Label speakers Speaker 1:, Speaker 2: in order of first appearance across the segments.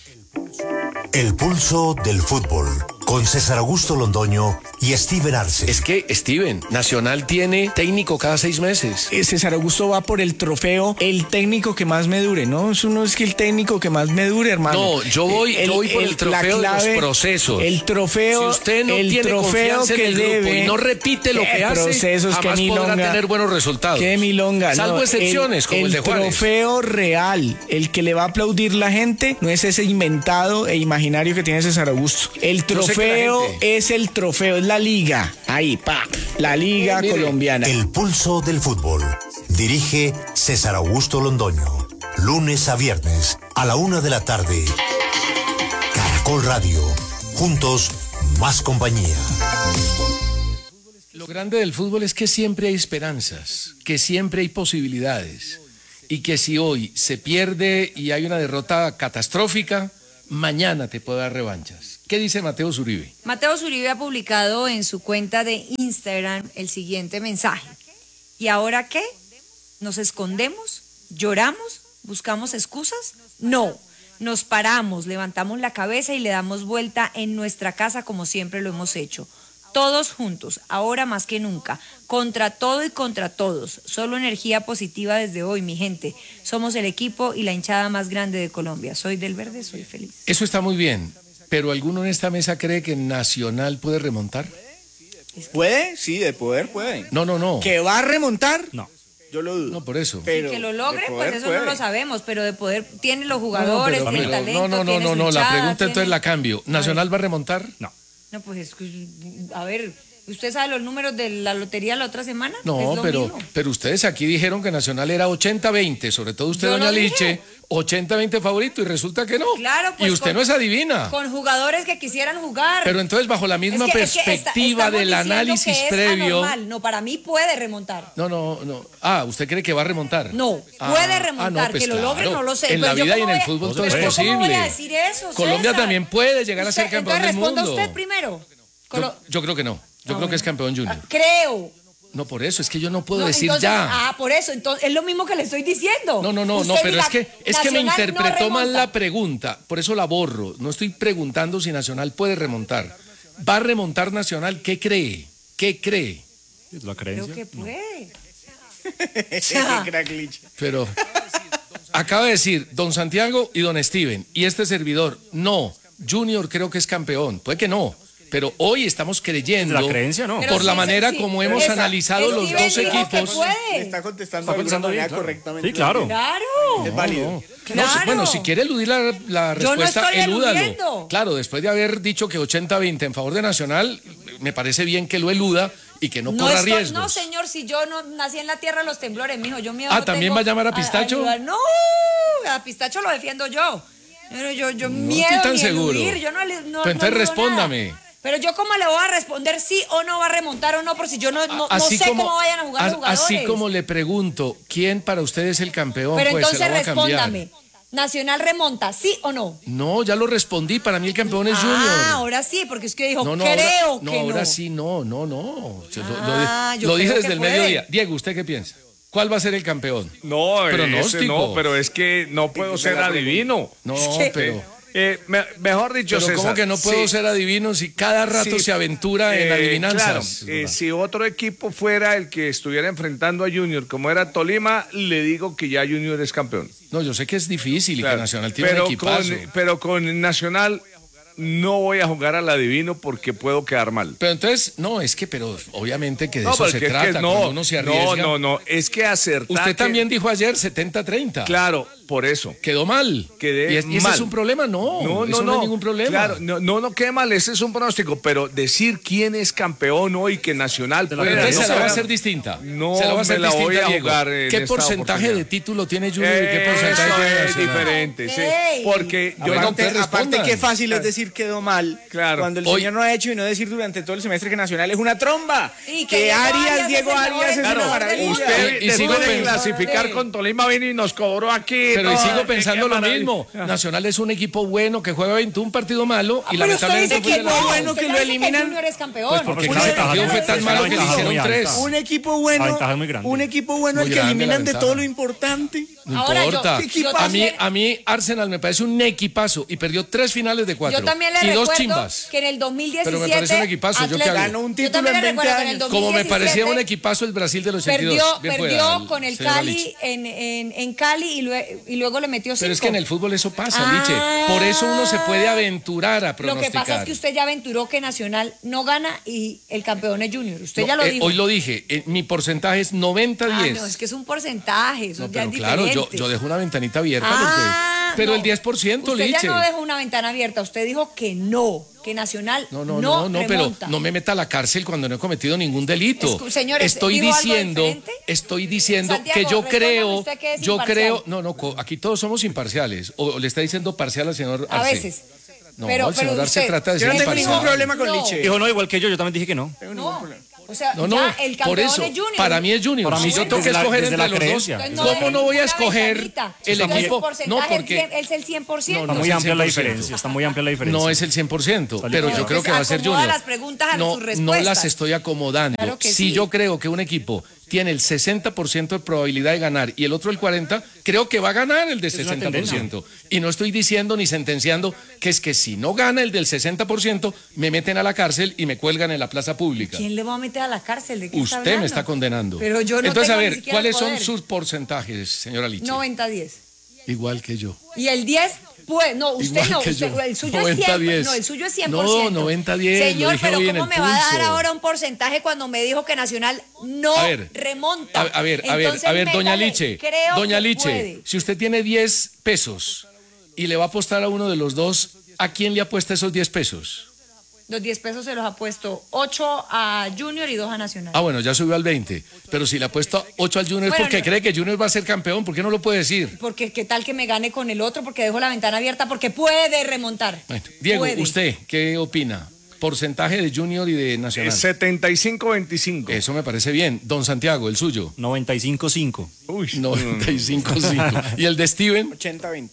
Speaker 1: El pulso del fútbol, con César Augusto Londoño y Steven Arce.
Speaker 2: Es que, Steven, Nacional tiene técnico cada 6 meses.
Speaker 3: César Augusto va por el trofeo, el técnico que más me dure, ¿no? Eso no es que el técnico que más me dure, hermano.
Speaker 2: No, yo voy por el trofeo de los procesos.
Speaker 3: El trofeo,
Speaker 2: si usted no tiene confianza en el grupo y no repite lo que hace,
Speaker 3: procesos,
Speaker 2: jamás podrá tener buenos resultados.
Speaker 3: Qué milonga.
Speaker 2: Salvo excepciones, como el de Juárez.
Speaker 3: El trofeo real, el que le va a aplaudir la gente, no es ese inventado e imaginario que tiene César Augusto. El trofeo es el trofeo, es la liga. Ahí, la liga colombiana.
Speaker 1: El pulso del fútbol. Dirige César Augusto Londoño. Lunes a viernes a la 1:00 p.m. Caracol Radio. Juntos, más compañía.
Speaker 2: Lo grande del fútbol es que siempre hay esperanzas, que siempre hay posibilidades. Y que si hoy se pierde y hay una derrota catastrófica, mañana te puede dar revanchas. ¿Qué dice Mateo Zuribe?
Speaker 4: Mateo Zuribe ha publicado en su cuenta de Instagram el siguiente mensaje. ¿Y ahora qué? ¿Nos escondemos? ¿Lloramos? ¿Buscamos excusas? No, nos paramos, levantamos la cabeza y le damos vuelta en nuestra casa como siempre lo hemos hecho. Todos juntos, ahora más que nunca, contra todo y contra todos. Solo energía positiva desde hoy, mi gente. Somos el equipo y la hinchada más grande de Colombia. Soy del verde, soy feliz.
Speaker 2: Eso está muy bien, pero ¿alguno en esta mesa cree que Nacional puede remontar?
Speaker 3: ¿Puede? Sí, de poder puede.
Speaker 2: No.
Speaker 3: ¿Que va a remontar?
Speaker 2: No.
Speaker 3: Yo lo dudo.
Speaker 2: No, por eso.
Speaker 4: Pero que lo logre, pues eso no lo sabemos, pero de poder tiene los jugadores, tiene el talento.
Speaker 2: No, la pregunta entonces la cambio. ¿Nacional va a remontar?
Speaker 3: No.
Speaker 4: No, pues, a ver, ¿usted sabe los números de la lotería la otra semana?
Speaker 2: No, pero ustedes aquí dijeron que Nacional era 80-20, sobre todo usted, doña Liche, 80-20 favorito, y resulta que no.
Speaker 4: Claro, pues
Speaker 2: y usted no es adivina.
Speaker 4: Con jugadores que quisieran jugar.
Speaker 2: Pero entonces, bajo la misma perspectiva del análisis previo...
Speaker 4: Anormal. No, para mí puede remontar.
Speaker 2: No. Ah, ¿usted cree que va a remontar?
Speaker 4: No, puede remontar,
Speaker 2: pues
Speaker 4: que lo logre, no lo sé.
Speaker 2: En la vida y en el fútbol todo es posible.
Speaker 4: ¿Cómo voy a decir eso,
Speaker 2: Colombia
Speaker 4: César?
Speaker 2: también puede llegar a ser campeón del mundo.
Speaker 4: Responda usted primero.
Speaker 2: Yo creo que no. Yo creo que es campeón junior.
Speaker 4: Creo.
Speaker 2: No, por eso, es que yo no puedo decir ya.
Speaker 4: Por eso, entonces es lo mismo que le estoy diciendo.
Speaker 2: No, pero es que me interpretó mal la pregunta, por eso la borro. No estoy preguntando si Nacional puede remontar. ¿Va a remontar Nacional? ¿Qué cree?
Speaker 5: La creencia.
Speaker 4: Creo que puede.
Speaker 2: Pero acaba de decir don Santiago y don Steven, y este servidor, no, Junior creo que es campeón, puede que no. Pero hoy estamos creyendo,
Speaker 5: la creencia, ¿no?
Speaker 2: Por la manera como hemos analizado los dos equipos.
Speaker 3: Está contestando de alguna manera correctamente.
Speaker 5: Sí, claro.
Speaker 3: Es válido.
Speaker 2: Bueno, si quiere eludir la respuesta, elúdalo.
Speaker 4: Eludiendo.
Speaker 2: Claro, después de haber dicho que 80-20 en favor de Nacional, me parece bien que lo eluda y que no corra riesgos.
Speaker 4: No, señor, si yo no nací en la tierra de los temblores, mijo, yo miedo.
Speaker 2: ¿También va a llamar a Pistacho?
Speaker 4: No, a Pistacho lo defiendo yo. Pero yo
Speaker 2: no
Speaker 4: miedo
Speaker 2: estoy tan
Speaker 4: ni
Speaker 2: seguro.
Speaker 4: Eludir, yo no
Speaker 2: Pero entonces respóndame.
Speaker 4: Nada. Pero yo cómo le voy a responder sí o no va a remontar o no, por si yo no sé cómo vayan a jugar los jugadores.
Speaker 2: Así como le pregunto, ¿quién para usted es el campeón?
Speaker 4: Pero
Speaker 2: pues
Speaker 4: entonces
Speaker 2: se la voy a cambiar.
Speaker 4: respóndame. ¿Nacional remonta, sí o no?
Speaker 2: No, ya lo respondí, para mí el campeón es Junior.
Speaker 4: Ahora sí, porque es que dijo,
Speaker 2: creo que no. Ahora sí, no. Lo dije desde el mediodía. Diego, ¿usted qué piensa? ¿Cuál va a ser el campeón?
Speaker 6: Pero es que no puedo ser adivino.
Speaker 2: No, pero...
Speaker 6: mejor dicho,
Speaker 2: pero
Speaker 6: César,
Speaker 2: ¿cómo que no puedo ser adivino si cada rato se aventura en adivinanzas?
Speaker 6: Claro, si otro equipo fuera el que estuviera enfrentando a Junior, como era Tolima, le digo que ya Junior es campeón.
Speaker 2: No, yo sé que es difícil y que Nacional tiene un equipazo.
Speaker 6: Pero con Nacional no voy a jugar al adivino porque puedo quedar mal.
Speaker 2: Pero entonces, pero obviamente que de eso se trata, cuando uno se arriesga.
Speaker 6: No, es que acertar.
Speaker 2: Usted también dijo ayer 70-30.
Speaker 6: Claro, por eso.
Speaker 2: Quedó mal.
Speaker 6: ¿Y
Speaker 2: ese es un problema? No es ningún problema.
Speaker 6: Claro, no quede mal, ese es un pronóstico, pero decir quién es campeón hoy, que Nacional puede...
Speaker 2: Entonces se la va a hacer distinta.
Speaker 6: No,
Speaker 2: se la va a hacer
Speaker 6: la voy a
Speaker 2: Diego.
Speaker 6: jugar
Speaker 2: ¿Qué porcentaje de título tiene Junior y qué porcentaje
Speaker 6: eso
Speaker 2: tiene
Speaker 6: es
Speaker 2: Nacional?
Speaker 6: diferente, sí. Porque
Speaker 3: aparte qué fácil es decir quedó mal.
Speaker 6: Claro.
Speaker 3: Cuando el señor no ha hecho y no decir durante todo el semestre que Nacional es una tromba.
Speaker 4: Y
Speaker 3: que Diego Arias es una
Speaker 6: Usted
Speaker 2: y
Speaker 6: después
Speaker 2: sigo
Speaker 6: de
Speaker 2: pensando.
Speaker 6: clasificar con Tolima vino y nos cobró aquí
Speaker 2: pero
Speaker 6: no,
Speaker 2: sigo
Speaker 6: qué
Speaker 2: pensando lo
Speaker 6: maravilla.
Speaker 2: mismo. Nacional es un equipo bueno que juega 21 partido malo y
Speaker 3: pero usted
Speaker 2: lamentablemente
Speaker 3: dice
Speaker 2: fue
Speaker 3: que
Speaker 2: de la
Speaker 3: no,
Speaker 2: final.
Speaker 3: bueno, que lo eliminan.
Speaker 4: Junior es campeón.
Speaker 2: Pues porque
Speaker 3: Una
Speaker 2: ese
Speaker 3: ventaja
Speaker 2: partido fue tan
Speaker 5: muy
Speaker 2: malo que le
Speaker 5: alta.
Speaker 2: hicieron
Speaker 5: Muy
Speaker 2: 3.
Speaker 5: alta.
Speaker 3: Un equipo bueno,
Speaker 5: La ventaja es muy grande.
Speaker 3: un equipo bueno
Speaker 2: Muy
Speaker 3: al que
Speaker 2: grande la
Speaker 3: eliminan de
Speaker 2: ventaja.
Speaker 3: todo lo importante.
Speaker 2: No
Speaker 4: Ahora,
Speaker 2: importa.
Speaker 3: yo
Speaker 2: A mí Arsenal me parece un equipazo y perdió 3 finales de 4.
Speaker 4: Yo también le
Speaker 2: y 2
Speaker 4: recuerdo
Speaker 2: chimbas.
Speaker 4: que en el 2017
Speaker 2: Pero me parece un equipazo, ¿yo qué hago?
Speaker 3: Ganó un
Speaker 4: Yo
Speaker 3: título
Speaker 4: también
Speaker 3: en
Speaker 4: le
Speaker 3: 20
Speaker 4: recuerdo que en el
Speaker 3: años.
Speaker 4: 2017
Speaker 2: Como me parecía un equipazo el Brasil del 82. Bien
Speaker 4: perdió
Speaker 2: fuera,
Speaker 4: con el
Speaker 2: señor
Speaker 4: Cali
Speaker 2: Lich.
Speaker 4: en Cali y luego le metió 5.
Speaker 2: Pero es que en el fútbol eso pasa,
Speaker 4: Ah.
Speaker 2: Liche. Por eso uno se puede aventurar a
Speaker 4: Lo
Speaker 2: pronosticar.
Speaker 4: que pasa es que usted ya aventuró que Nacional no gana y el campeón es Junior. Usted
Speaker 2: No,
Speaker 4: ya lo dijo.
Speaker 2: Hoy lo dije, mi porcentaje es 90-10.
Speaker 4: No, es que es un porcentaje, eso
Speaker 2: No,
Speaker 4: ya
Speaker 2: pero
Speaker 4: es
Speaker 2: claro,
Speaker 4: diferente.
Speaker 2: yo dejo una ventanita abierta pero
Speaker 4: no.
Speaker 2: el 10%,
Speaker 4: Usted
Speaker 2: Liche.
Speaker 4: ya no dejó una ventana abierta, usted dijo que no, que Nacional
Speaker 2: No, pero
Speaker 4: remonta.
Speaker 2: no me meta a la cárcel cuando no he cometido ningún delito.
Speaker 4: Señores,
Speaker 2: estoy
Speaker 4: ¿dijo algo
Speaker 2: diciendo
Speaker 4: diferente? Santiago,
Speaker 2: que yo
Speaker 4: respóndame
Speaker 2: creo,
Speaker 4: usted que es imparcial.
Speaker 2: aquí todos somos imparciales. O le está diciendo parcial al señor
Speaker 4: A
Speaker 2: Arce.
Speaker 4: veces.
Speaker 2: No,
Speaker 4: Pero
Speaker 2: el señor Arce
Speaker 4: usted-
Speaker 2: trata de
Speaker 3: Yo
Speaker 2: ser
Speaker 3: no tengo
Speaker 2: imparcial.
Speaker 3: ningún problema con
Speaker 4: No.
Speaker 3: Liche.
Speaker 5: Dijo no, igual que yo también dije que no.
Speaker 4: No, o sea,
Speaker 2: No,
Speaker 4: ya el
Speaker 2: por
Speaker 4: campeón
Speaker 2: eso,
Speaker 4: es Junior.
Speaker 2: para mí es Junior.
Speaker 5: Para mí
Speaker 2: Si yo
Speaker 5: sí,
Speaker 2: tengo que
Speaker 5: desde la-
Speaker 2: escoger
Speaker 5: desde
Speaker 2: entre
Speaker 5: la
Speaker 2: los
Speaker 5: creencia.
Speaker 2: dos,
Speaker 4: Entonces,
Speaker 2: ¿cómo no voy a
Speaker 4: una
Speaker 2: escoger
Speaker 4: ventanita.
Speaker 2: el
Speaker 4: Entonces,
Speaker 2: equipo?
Speaker 4: El porcentaje
Speaker 2: No, porque
Speaker 4: es el 100%.
Speaker 5: Está
Speaker 2: No,
Speaker 5: muy
Speaker 2: es el
Speaker 5: amplia la
Speaker 2: 100%.
Speaker 5: diferencia, está muy amplia la diferencia.
Speaker 2: No es el 100%, pero
Speaker 5: claro.
Speaker 2: yo creo que va a ser
Speaker 4: Acomoda
Speaker 2: Junior.
Speaker 4: las preguntas a
Speaker 2: no,
Speaker 4: sus
Speaker 2: no
Speaker 4: respuestas.
Speaker 2: las estoy acomodando.
Speaker 4: Claro que
Speaker 2: si
Speaker 4: sí.
Speaker 2: yo creo que un equipo tiene el 60% de probabilidad de ganar y el otro el 40%, creo que va a ganar el de
Speaker 5: una
Speaker 2: 60%. Y no estoy diciendo ni sentenciando que es que si no gana el del 60%, me meten a la cárcel y me cuelgan en la plaza pública.
Speaker 4: ¿Quién le va a meter a la cárcel? ¿De qué está
Speaker 2: Usted me
Speaker 4: hablando?
Speaker 2: está condenando.
Speaker 4: Pero yo no
Speaker 2: Entonces,
Speaker 4: tengo
Speaker 2: a
Speaker 4: ni
Speaker 2: ver,
Speaker 4: siquiera
Speaker 2: ¿cuáles
Speaker 4: el
Speaker 2: son
Speaker 4: poder.
Speaker 2: sus porcentajes, señora Liche?
Speaker 4: 90-10.
Speaker 2: Igual que yo.
Speaker 4: Y el 10, pues, no, usted
Speaker 2: Igual
Speaker 4: no,
Speaker 2: que
Speaker 4: usted,
Speaker 2: yo.
Speaker 4: el suyo es 100%.
Speaker 2: 90-10.
Speaker 4: No, el suyo es 100%.
Speaker 2: No, 90-10, lo
Speaker 4: Señor,
Speaker 2: dije
Speaker 4: pero
Speaker 2: hoy en
Speaker 4: ¿cómo
Speaker 2: el
Speaker 4: me va a dar
Speaker 2: pulso?
Speaker 4: ahora un porcentaje cuando me dijo que Nacional no
Speaker 2: A ver,
Speaker 4: remonta?
Speaker 2: A ver,
Speaker 4: Entonces,
Speaker 2: doña
Speaker 4: métale,
Speaker 2: Liche.
Speaker 4: creo
Speaker 2: Doña
Speaker 4: que
Speaker 2: Liche,
Speaker 4: puede.
Speaker 2: si usted tiene 10 pesos y le va a apostar a uno de los dos, ¿a quién le apuesta esos 10 pesos?
Speaker 4: Los 10 pesos se los ha puesto 8 a Junior y 2 a Nacional.
Speaker 2: Ah, bueno, ya subió al 20. Pero si le apuesto 8 al Junior es
Speaker 4: Bueno,
Speaker 2: porque
Speaker 4: no.
Speaker 2: cree que Junior va a ser campeón. ¿Por qué no lo puede decir?
Speaker 4: Porque qué tal que me gane con el otro, porque dejo la ventana abierta, porque puede remontar.
Speaker 2: Bueno, Diego,
Speaker 4: Puede.
Speaker 2: ¿usted qué opina? Porcentaje de Junior y de Nacional.
Speaker 6: 75-25.
Speaker 2: Eso me parece bien. Don Santiago, el suyo.
Speaker 5: 95-5.
Speaker 6: Uy,
Speaker 2: 95-5. ¿Y el de Steven?
Speaker 3: 80-20.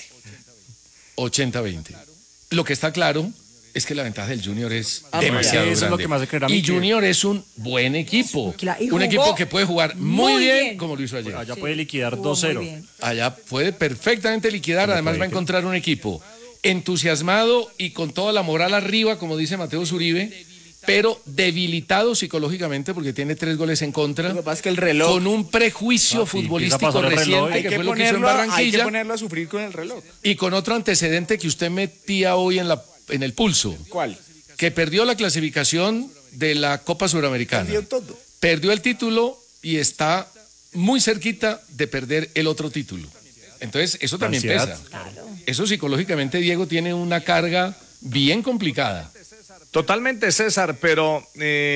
Speaker 2: 80-20. Lo que está claro es que la ventaja del Junior es
Speaker 3: Amplia.
Speaker 2: demasiado
Speaker 5: Eso es lo
Speaker 2: grande.
Speaker 5: que me hace creer a mí
Speaker 2: Y
Speaker 5: que-
Speaker 2: Junior es un buen equipo.
Speaker 4: Claro, y
Speaker 2: Un
Speaker 4: jugó
Speaker 2: equipo que puede jugar muy
Speaker 4: muy
Speaker 2: bien,
Speaker 4: bien.
Speaker 2: como lo hizo ayer.
Speaker 5: Allá puede liquidar
Speaker 4: Jugó muy
Speaker 5: 2-0.
Speaker 4: bien.
Speaker 2: Allá puede perfectamente liquidar, además va a encontrar un equipo entusiasmado y con toda la moral arriba, como dice Mateo Zuribe, pero debilitado psicológicamente porque tiene 3 goles en contra,
Speaker 3: Lo que pasa es que el reloj.
Speaker 2: con un prejuicio
Speaker 5: sí, empieza a
Speaker 2: futbolístico
Speaker 5: pasar el reloj
Speaker 2: reciente,
Speaker 5: y
Speaker 3: Hay
Speaker 2: que
Speaker 3: que,
Speaker 2: fue lo que hizo en
Speaker 3: ponerlo, hay que
Speaker 2: Barranquilla,
Speaker 3: ponerlo a sufrir con el reloj.
Speaker 2: y con otro antecedente que usted metía hoy en el pulso,
Speaker 3: ¿Cuál?
Speaker 2: que perdió la clasificación de la Copa Suramericana.
Speaker 3: Perdió todo.
Speaker 2: Perdió el título y está muy cerquita de perder el otro título. Entonces, eso también
Speaker 5: Ansiedad.
Speaker 2: pesa. Eso psicológicamente, Diego, tiene una carga bien complicada.
Speaker 6: Totalmente, César, pero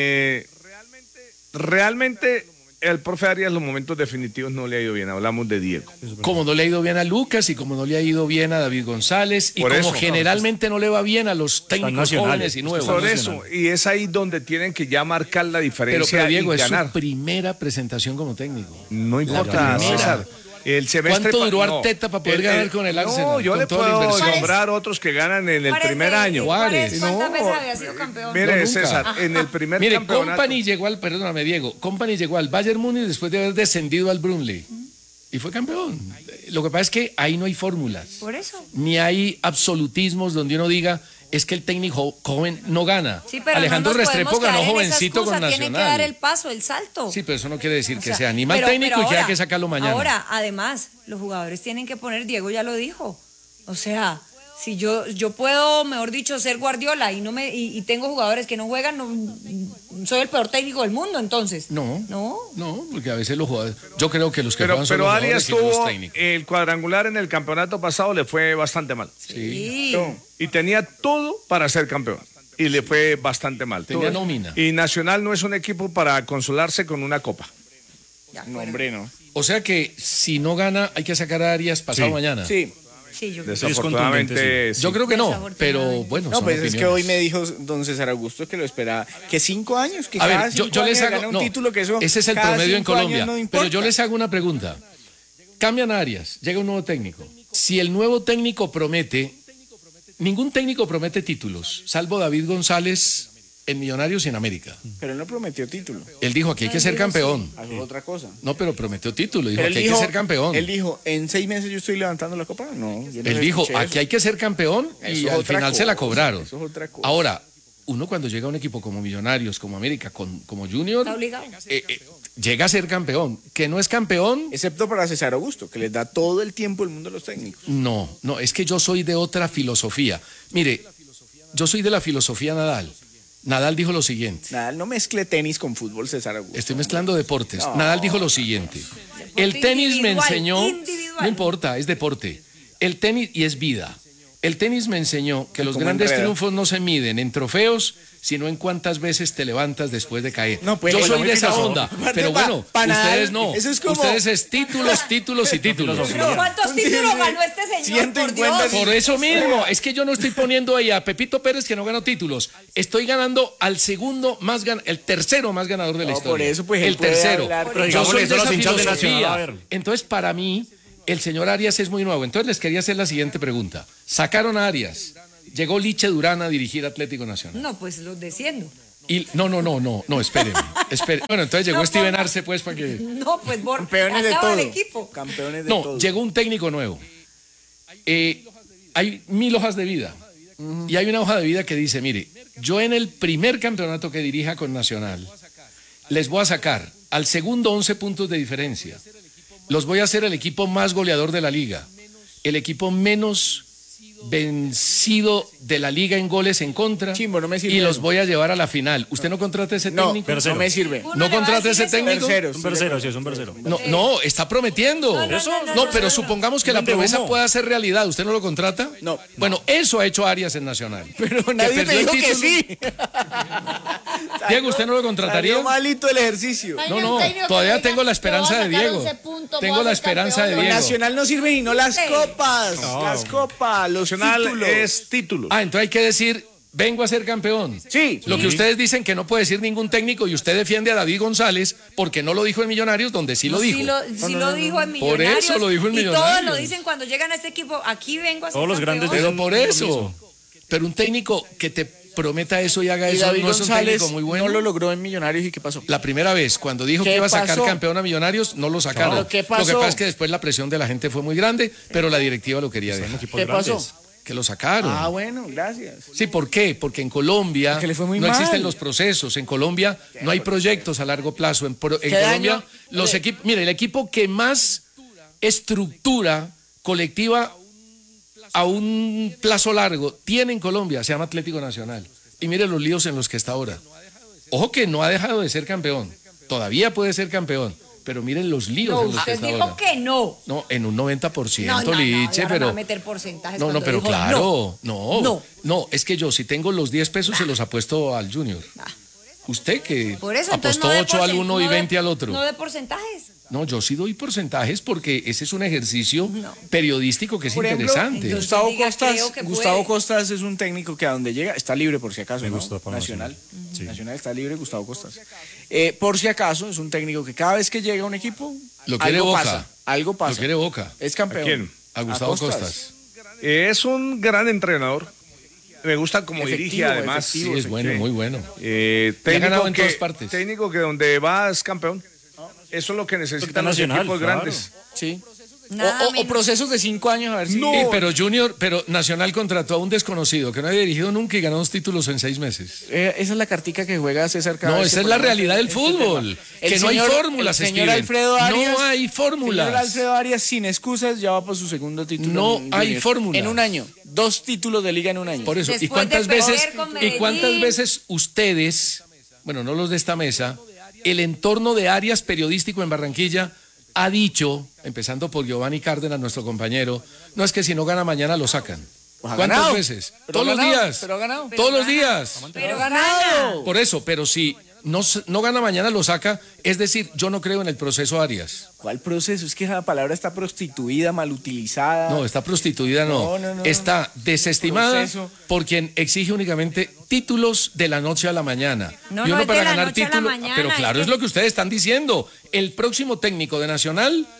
Speaker 6: realmente el profe Arias en los momentos definitivos no le ha ido bien. Hablamos de Diego.
Speaker 2: Como no le ha ido bien a Lucas y como no le ha ido bien a David González y
Speaker 6: Por
Speaker 2: como
Speaker 6: eso.
Speaker 2: generalmente no le va bien a los técnicos
Speaker 5: nacionales.
Speaker 2: jóvenes y nuevos.
Speaker 6: Por
Speaker 5: nacional.
Speaker 6: eso, y es ahí donde tienen que ya marcar la
Speaker 2: Pero
Speaker 6: diferencia
Speaker 2: Diego,
Speaker 6: y
Speaker 2: es
Speaker 6: ganar.
Speaker 2: su primera presentación como técnico.
Speaker 6: No importa,
Speaker 2: primera.
Speaker 6: César. El semestre
Speaker 2: ¿Cuánto duró
Speaker 6: no.
Speaker 2: Arteta para poder ganar con el Arsenal?
Speaker 6: No, yo
Speaker 2: Con
Speaker 6: le
Speaker 2: toda la
Speaker 6: puedo
Speaker 2: inversión.
Speaker 6: nombrar otros que ganan en el
Speaker 4: Juárez
Speaker 6: primer
Speaker 4: de-
Speaker 6: año.
Speaker 2: Juárez.
Speaker 4: ¿Cuántas
Speaker 6: No,
Speaker 4: veces había sido campeón?
Speaker 6: Mire,
Speaker 2: No, nunca.
Speaker 6: César, en el primer
Speaker 2: Mire,
Speaker 6: campeonato.
Speaker 2: Company llegó al, perdóname Diego, Company llegó al Bayern Múnich después de haber descendido al Brunley y fue campeón. Lo que pasa es que ahí no hay fórmulas,
Speaker 4: Por eso.
Speaker 2: ni hay absolutismos donde uno diga es que el técnico joven no gana.
Speaker 4: Sí, pero
Speaker 2: Alejandro
Speaker 4: no nos
Speaker 2: Restrepo
Speaker 4: podemos
Speaker 2: ganó
Speaker 4: quedar en esa
Speaker 2: jovencito con
Speaker 4: excusa,
Speaker 2: Nacional.
Speaker 4: Tiene que dar el paso, el salto.
Speaker 2: Sí, pero eso no quiere decir
Speaker 4: O
Speaker 2: que
Speaker 4: sea,
Speaker 2: sea ni mal
Speaker 4: pero
Speaker 2: técnico y que
Speaker 4: ahora-
Speaker 2: haya que sacarlo mañana.
Speaker 4: Ahora, además, los jugadores tienen que poner, Diego ya lo dijo. O sea, si yo puedo, mejor dicho, ser Guardiola y tengo jugadores que no juegan, soy el peor técnico del mundo, entonces.
Speaker 2: No,
Speaker 4: No.
Speaker 2: no, porque a veces los jugadores, yo creo que los que
Speaker 6: Pero,
Speaker 2: juegan son
Speaker 6: pero
Speaker 2: los
Speaker 6: Arias
Speaker 2: jugadores y no los
Speaker 6: tuvo
Speaker 2: técnicos.
Speaker 6: el cuadrangular en el campeonato pasado, le fue bastante mal.
Speaker 4: Sí.
Speaker 6: Y tenía todo para ser campeón. Y le fue bastante mal.
Speaker 2: Tenía nómina.
Speaker 6: Y Nacional no es un equipo para consolarse con una copa.
Speaker 3: No, hombre, no.
Speaker 2: O sea que si no gana hay que sacar a Arias pasado
Speaker 5: Sí.
Speaker 2: mañana.
Speaker 3: Sí.
Speaker 4: Sí, yo creo.
Speaker 6: Desafortunadamente, sí.
Speaker 2: Yo creo que no,
Speaker 4: Desafortunadamente.
Speaker 2: pero bueno,
Speaker 3: No,
Speaker 2: son
Speaker 3: pues es que
Speaker 2: opiniones.
Speaker 3: hoy me dijo don César Augusto que lo esperaba. Que 5 años, que
Speaker 2: A
Speaker 3: cada
Speaker 2: ver, yo
Speaker 3: 5
Speaker 2: les
Speaker 3: años
Speaker 2: hago.
Speaker 3: gana un
Speaker 2: No,
Speaker 3: título, que eso.
Speaker 2: ese es el
Speaker 3: cada
Speaker 2: promedio en
Speaker 3: 5 años
Speaker 2: Colombia.
Speaker 3: no
Speaker 2: Pero
Speaker 3: importa.
Speaker 2: yo les hago una pregunta. Cambian a Arias, llega un nuevo técnico. Si el nuevo técnico promete, ningún técnico promete títulos, salvo David González en Millonarios y en América.
Speaker 3: Pero él no prometió título.
Speaker 2: Él dijo, aquí hay que ser campeón.
Speaker 3: Eso es otra cosa.
Speaker 2: No, pero prometió título, dijo,
Speaker 3: Pero
Speaker 2: aquí hay que ser campeón.
Speaker 3: Él dijo, ¿en 6 meses yo estoy levantando la copa? No, yo no
Speaker 2: Él dijo,
Speaker 3: escuché
Speaker 2: aquí
Speaker 3: eso.
Speaker 2: hay que ser campeón
Speaker 3: Eso
Speaker 2: y
Speaker 3: es
Speaker 2: al
Speaker 3: otra
Speaker 2: final se la
Speaker 3: cosa,
Speaker 2: cobraron.
Speaker 3: eso es otra cosa.
Speaker 2: Ahora, uno cuando llega a un equipo como Millonarios, como América, como Junior,
Speaker 4: Está obligado.
Speaker 2: llega a ser campeón. Que no es campeón,
Speaker 3: Excepto para César Augusto, que les da todo el tiempo el mundo a los técnicos.
Speaker 2: no, es que yo soy de otra filosofía. Mire, yo soy de la filosofía Nadal. Nadal dijo lo siguiente.
Speaker 3: Nadal no mezcle tenis con fútbol, César Augusto.
Speaker 2: Estoy mezclando deportes.
Speaker 3: No.
Speaker 2: Nadal dijo lo siguiente. El tenis me
Speaker 4: individual,
Speaker 2: enseñó,
Speaker 4: individual.
Speaker 2: no importa, es deporte. El tenis y es vida. El tenis me enseñó que los
Speaker 3: Como
Speaker 2: grandes
Speaker 3: enreda.
Speaker 2: triunfos no se miden en trofeos, sino en cuántas veces te levantas después de caer.
Speaker 3: No, pues,
Speaker 2: yo
Speaker 3: oiga,
Speaker 2: soy
Speaker 3: muy
Speaker 2: de esa
Speaker 3: filósofo.
Speaker 2: onda,
Speaker 3: Aparte,
Speaker 2: pero bueno,
Speaker 3: pa Nadal,
Speaker 2: ustedes no.
Speaker 3: eso es como-
Speaker 2: Ustedes es títulos, títulos y títulos.
Speaker 4: Pero ¿cuántos títulos ganó este señor? Por
Speaker 3: 150.
Speaker 4: Dios.
Speaker 2: Por eso mismo, es que yo no estoy poniendo ahí a Pepito Pérez que no ganó títulos. Estoy ganando al segundo más el tercero más ganador de la
Speaker 3: No,
Speaker 2: historia.
Speaker 3: por eso, pues, él
Speaker 2: el
Speaker 3: puede
Speaker 2: tercero.
Speaker 3: hablar.
Speaker 5: Pero
Speaker 2: Yo
Speaker 5: digámosle
Speaker 2: soy
Speaker 5: eso
Speaker 2: de
Speaker 5: a los
Speaker 2: esa
Speaker 5: hinchas de
Speaker 2: filosofía.
Speaker 5: Nacional, a ver.
Speaker 2: Entonces, para mí, el señor Arias es muy nuevo. Entonces, les quería hacer la siguiente pregunta. Sacaron a Arias. Llegó Liche Durán a dirigir Atlético Nacional.
Speaker 4: No, pues los desciendo.
Speaker 2: Y no, espéreme. Bueno, entonces llegó
Speaker 4: No,
Speaker 2: Steven
Speaker 4: ponga-
Speaker 2: Arce, pues, para que...
Speaker 4: No, pues
Speaker 3: Campeones de
Speaker 4: acaba
Speaker 3: todo.
Speaker 4: el equipo.
Speaker 3: Campeones de
Speaker 2: No,
Speaker 3: todo.
Speaker 2: llegó un técnico nuevo. Hay 1000 hojas de vida. Y hay una hoja de vida que dice, mire, yo en el primer campeonato que dirija con Nacional, les voy a sacar al segundo 11 puntos de diferencia. Los voy a hacer el equipo más goleador de la liga, el equipo menos vencido de la liga en goles en contra,
Speaker 3: Chimbo, no me sirve
Speaker 2: y los
Speaker 3: eso.
Speaker 2: voy a tercera a la final. ¿Usted no contrata ese
Speaker 3: No,
Speaker 2: técnico?
Speaker 3: no me sirve.
Speaker 4: Uno
Speaker 2: ¿No
Speaker 4: le va a
Speaker 2: contrata
Speaker 4: decir
Speaker 2: ese
Speaker 4: eso.
Speaker 2: técnico?
Speaker 3: Tercero.
Speaker 5: Un versero, sí, es un versero.
Speaker 2: No, está prometiendo.
Speaker 4: No,
Speaker 2: Pero supongamos que la
Speaker 5: Vende
Speaker 2: promesa
Speaker 5: humo.
Speaker 2: pueda ser realidad. ¿Usted no lo contrata?
Speaker 3: No.
Speaker 2: Bueno, eso ha hecho Arias en Nacional.
Speaker 3: Pero
Speaker 2: Que
Speaker 3: nadie te
Speaker 2: perdió el
Speaker 3: dijo que
Speaker 2: título.
Speaker 3: sí.
Speaker 2: Diego, ¿usted no lo contrataría?
Speaker 3: Salió malito el ejercicio.
Speaker 2: No, todavía tengo la esperanza de Diego. Tengo la esperanza de
Speaker 3: Con
Speaker 2: Diego.
Speaker 3: Nacional no sirven y no las
Speaker 4: Sí.
Speaker 3: copas. Las copas, los
Speaker 6: Nacional
Speaker 3: títulos.
Speaker 6: es títulos.
Speaker 2: Ah, entonces hay que decir, vengo a ser campeón.
Speaker 3: Sí.
Speaker 2: Lo que ustedes dicen que no puede decir ningún técnico y usted defiende a David González porque no lo dijo en Millonarios, donde sí lo dijo.
Speaker 4: Sí lo dijo en
Speaker 2: Por
Speaker 4: Millonarios.
Speaker 2: eso lo dijo en
Speaker 4: Y todos
Speaker 2: Millonarios.
Speaker 4: lo dicen cuando llegan a este equipo. Aquí vengo a ser
Speaker 5: Todos los
Speaker 4: campeón.
Speaker 5: grandes
Speaker 2: Pero
Speaker 5: dicen
Speaker 2: por
Speaker 5: lo
Speaker 2: eso.
Speaker 5: mismo.
Speaker 2: Pero un técnico que te prometa eso y haga
Speaker 3: Y
Speaker 2: eso
Speaker 3: David
Speaker 2: no es un
Speaker 3: González
Speaker 2: técnico muy bueno.
Speaker 3: no lo logró en Millonarios y ¿qué pasó?
Speaker 2: La primera vez, cuando dijo
Speaker 3: ¿Qué
Speaker 2: que iba a sacar
Speaker 3: pasó?
Speaker 2: campeón a Millonarios, no lo sacaron.
Speaker 3: Claro, ¿qué
Speaker 2: Lo que
Speaker 3: pasó?
Speaker 2: pasa es que después la presión de la gente fue muy grande, pero la directiva lo quería dejar.
Speaker 5: Equipos
Speaker 3: ¿Qué pasó?
Speaker 5: grandes.
Speaker 2: Que lo sacaron.
Speaker 3: Ah, bueno, gracias.
Speaker 2: Sí, ¿por qué? Porque en Colombia
Speaker 3: Porque le fue muy
Speaker 2: no
Speaker 3: mal.
Speaker 2: existen los procesos. En Colombia no hay proyectos a largo plazo. En
Speaker 3: ¿Qué
Speaker 2: Colombia,
Speaker 3: daño?
Speaker 2: los equipos. Mire, el equipo que más estructura colectiva a un plazo largo tiene en Colombia se llama Atlético Nacional. Y mire los líos en los que está ahora. Ojo que no ha dejado de ser campeón. Todavía puede ser campeón. Pero miren los líos
Speaker 4: No,
Speaker 2: en los que
Speaker 4: usted
Speaker 2: está
Speaker 4: dijo
Speaker 2: ahora.
Speaker 4: que no.
Speaker 2: No, en un 90%,
Speaker 4: No,
Speaker 2: Liche,
Speaker 4: ya
Speaker 2: pero.
Speaker 4: va a meter porcentajes
Speaker 2: No,
Speaker 4: cuando
Speaker 2: pero
Speaker 4: dijo
Speaker 2: claro,
Speaker 4: no.
Speaker 2: no, no, es que yo si tengo los 10 pesos se los apuesto al Junior. Usted que
Speaker 4: Por eso, entonces,
Speaker 2: apostó
Speaker 4: no de
Speaker 2: 8 al uno y
Speaker 4: no de-
Speaker 2: 20 al otro.
Speaker 4: No de porcentajes.
Speaker 2: No, yo sí doy porcentajes porque ese es un ejercicio
Speaker 4: No.
Speaker 2: periodístico que es
Speaker 3: Por ejemplo,
Speaker 2: interesante.
Speaker 4: entonces-
Speaker 3: Gustavo
Speaker 4: diga,
Speaker 3: Costas,
Speaker 4: creo que
Speaker 3: Gustavo
Speaker 4: puede.
Speaker 3: Costas es un técnico que a donde llega está libre por si acaso,
Speaker 5: Me
Speaker 3: ¿no?
Speaker 5: gustó para
Speaker 3: Nacional.
Speaker 5: Sí.
Speaker 3: Nacional está libre, Gustavo Costas. Por si acaso es un técnico que cada vez que llega a un equipo
Speaker 2: Lo quiere
Speaker 3: algo
Speaker 2: Boca.
Speaker 3: pasa, algo pasa.
Speaker 2: Lo quiere Boca.
Speaker 3: Es campeón.
Speaker 6: ¿A quién?
Speaker 2: A Gustavo Costas.
Speaker 6: Es un gran entrenador. Me gusta como
Speaker 3: Efectivo,
Speaker 6: dirige, además.
Speaker 3: efectivo.
Speaker 2: Sí, es bueno,
Speaker 6: Sí.
Speaker 2: muy bueno.
Speaker 6: Técnico
Speaker 2: ganado en
Speaker 6: que,
Speaker 2: todas partes.
Speaker 6: Técnico que donde va es campeón. Eso es lo que necesitan los
Speaker 5: Nacional,
Speaker 6: equipos
Speaker 5: claro.
Speaker 6: grandes.
Speaker 3: Sí.
Speaker 4: Nada
Speaker 3: O
Speaker 4: menos.
Speaker 3: procesos de 5 años a ver si...
Speaker 6: No.
Speaker 2: Sí, pero Nacional contrató a un desconocido que no había dirigido nunca y ganó 2 títulos en 6 meses.
Speaker 3: Esa es la cartica que juega César cada
Speaker 2: No,
Speaker 3: vez
Speaker 2: esa
Speaker 3: que
Speaker 2: es la
Speaker 3: ponemos
Speaker 2: realidad del
Speaker 3: este
Speaker 2: fútbol.
Speaker 3: tema.
Speaker 2: Que no hay fórmulas,
Speaker 3: El señor
Speaker 2: Steven.
Speaker 3: Alfredo Arias.
Speaker 2: No hay
Speaker 3: El señor
Speaker 2: fórmulas.
Speaker 3: Alfredo Arias, sin excusas, ya va por su segundo título.
Speaker 2: No
Speaker 3: en
Speaker 2: hay
Speaker 3: Junior.
Speaker 2: fórmulas.
Speaker 3: En un año. 2 títulos de liga en un año.
Speaker 2: Por eso, ¿y
Speaker 4: Después
Speaker 2: cuántas
Speaker 4: de perder
Speaker 2: veces
Speaker 4: con
Speaker 2: y
Speaker 4: Medellín.
Speaker 2: cuántas veces ustedes, bueno, no los de esta mesa, el entorno de Arias periodístico en Barranquilla ha dicho, empezando por Giovanni Cárdenas, nuestro compañero, no es que si no gana mañana lo sacan.
Speaker 3: Pues ha
Speaker 2: ¿Cuántas
Speaker 3: ganado.
Speaker 2: veces?
Speaker 3: Pero
Speaker 2: Todos
Speaker 3: ha
Speaker 2: los
Speaker 3: ganado,
Speaker 2: días.
Speaker 3: pero ha ganado.
Speaker 2: Todos los días.
Speaker 4: Pero gana.
Speaker 2: Por eso, pero si no gana mañana lo saca, es decir, yo no creo en el proceso Arias.
Speaker 3: ¿Cuál proceso? Es que esa palabra está prostituida, mal utilizada.
Speaker 2: No, está prostituida, no.
Speaker 3: No.
Speaker 2: Está desestimada
Speaker 3: Proceso.
Speaker 2: por quien exige únicamente títulos de la noche a la mañana.
Speaker 4: No,
Speaker 2: y
Speaker 4: no
Speaker 2: uno
Speaker 4: es
Speaker 2: para
Speaker 4: de la
Speaker 2: ganar
Speaker 4: noche a la
Speaker 2: títulos.
Speaker 4: mañana,
Speaker 2: Pero
Speaker 4: es
Speaker 2: claro,
Speaker 4: que-
Speaker 2: es lo que ustedes están diciendo. El próximo técnico de Nacional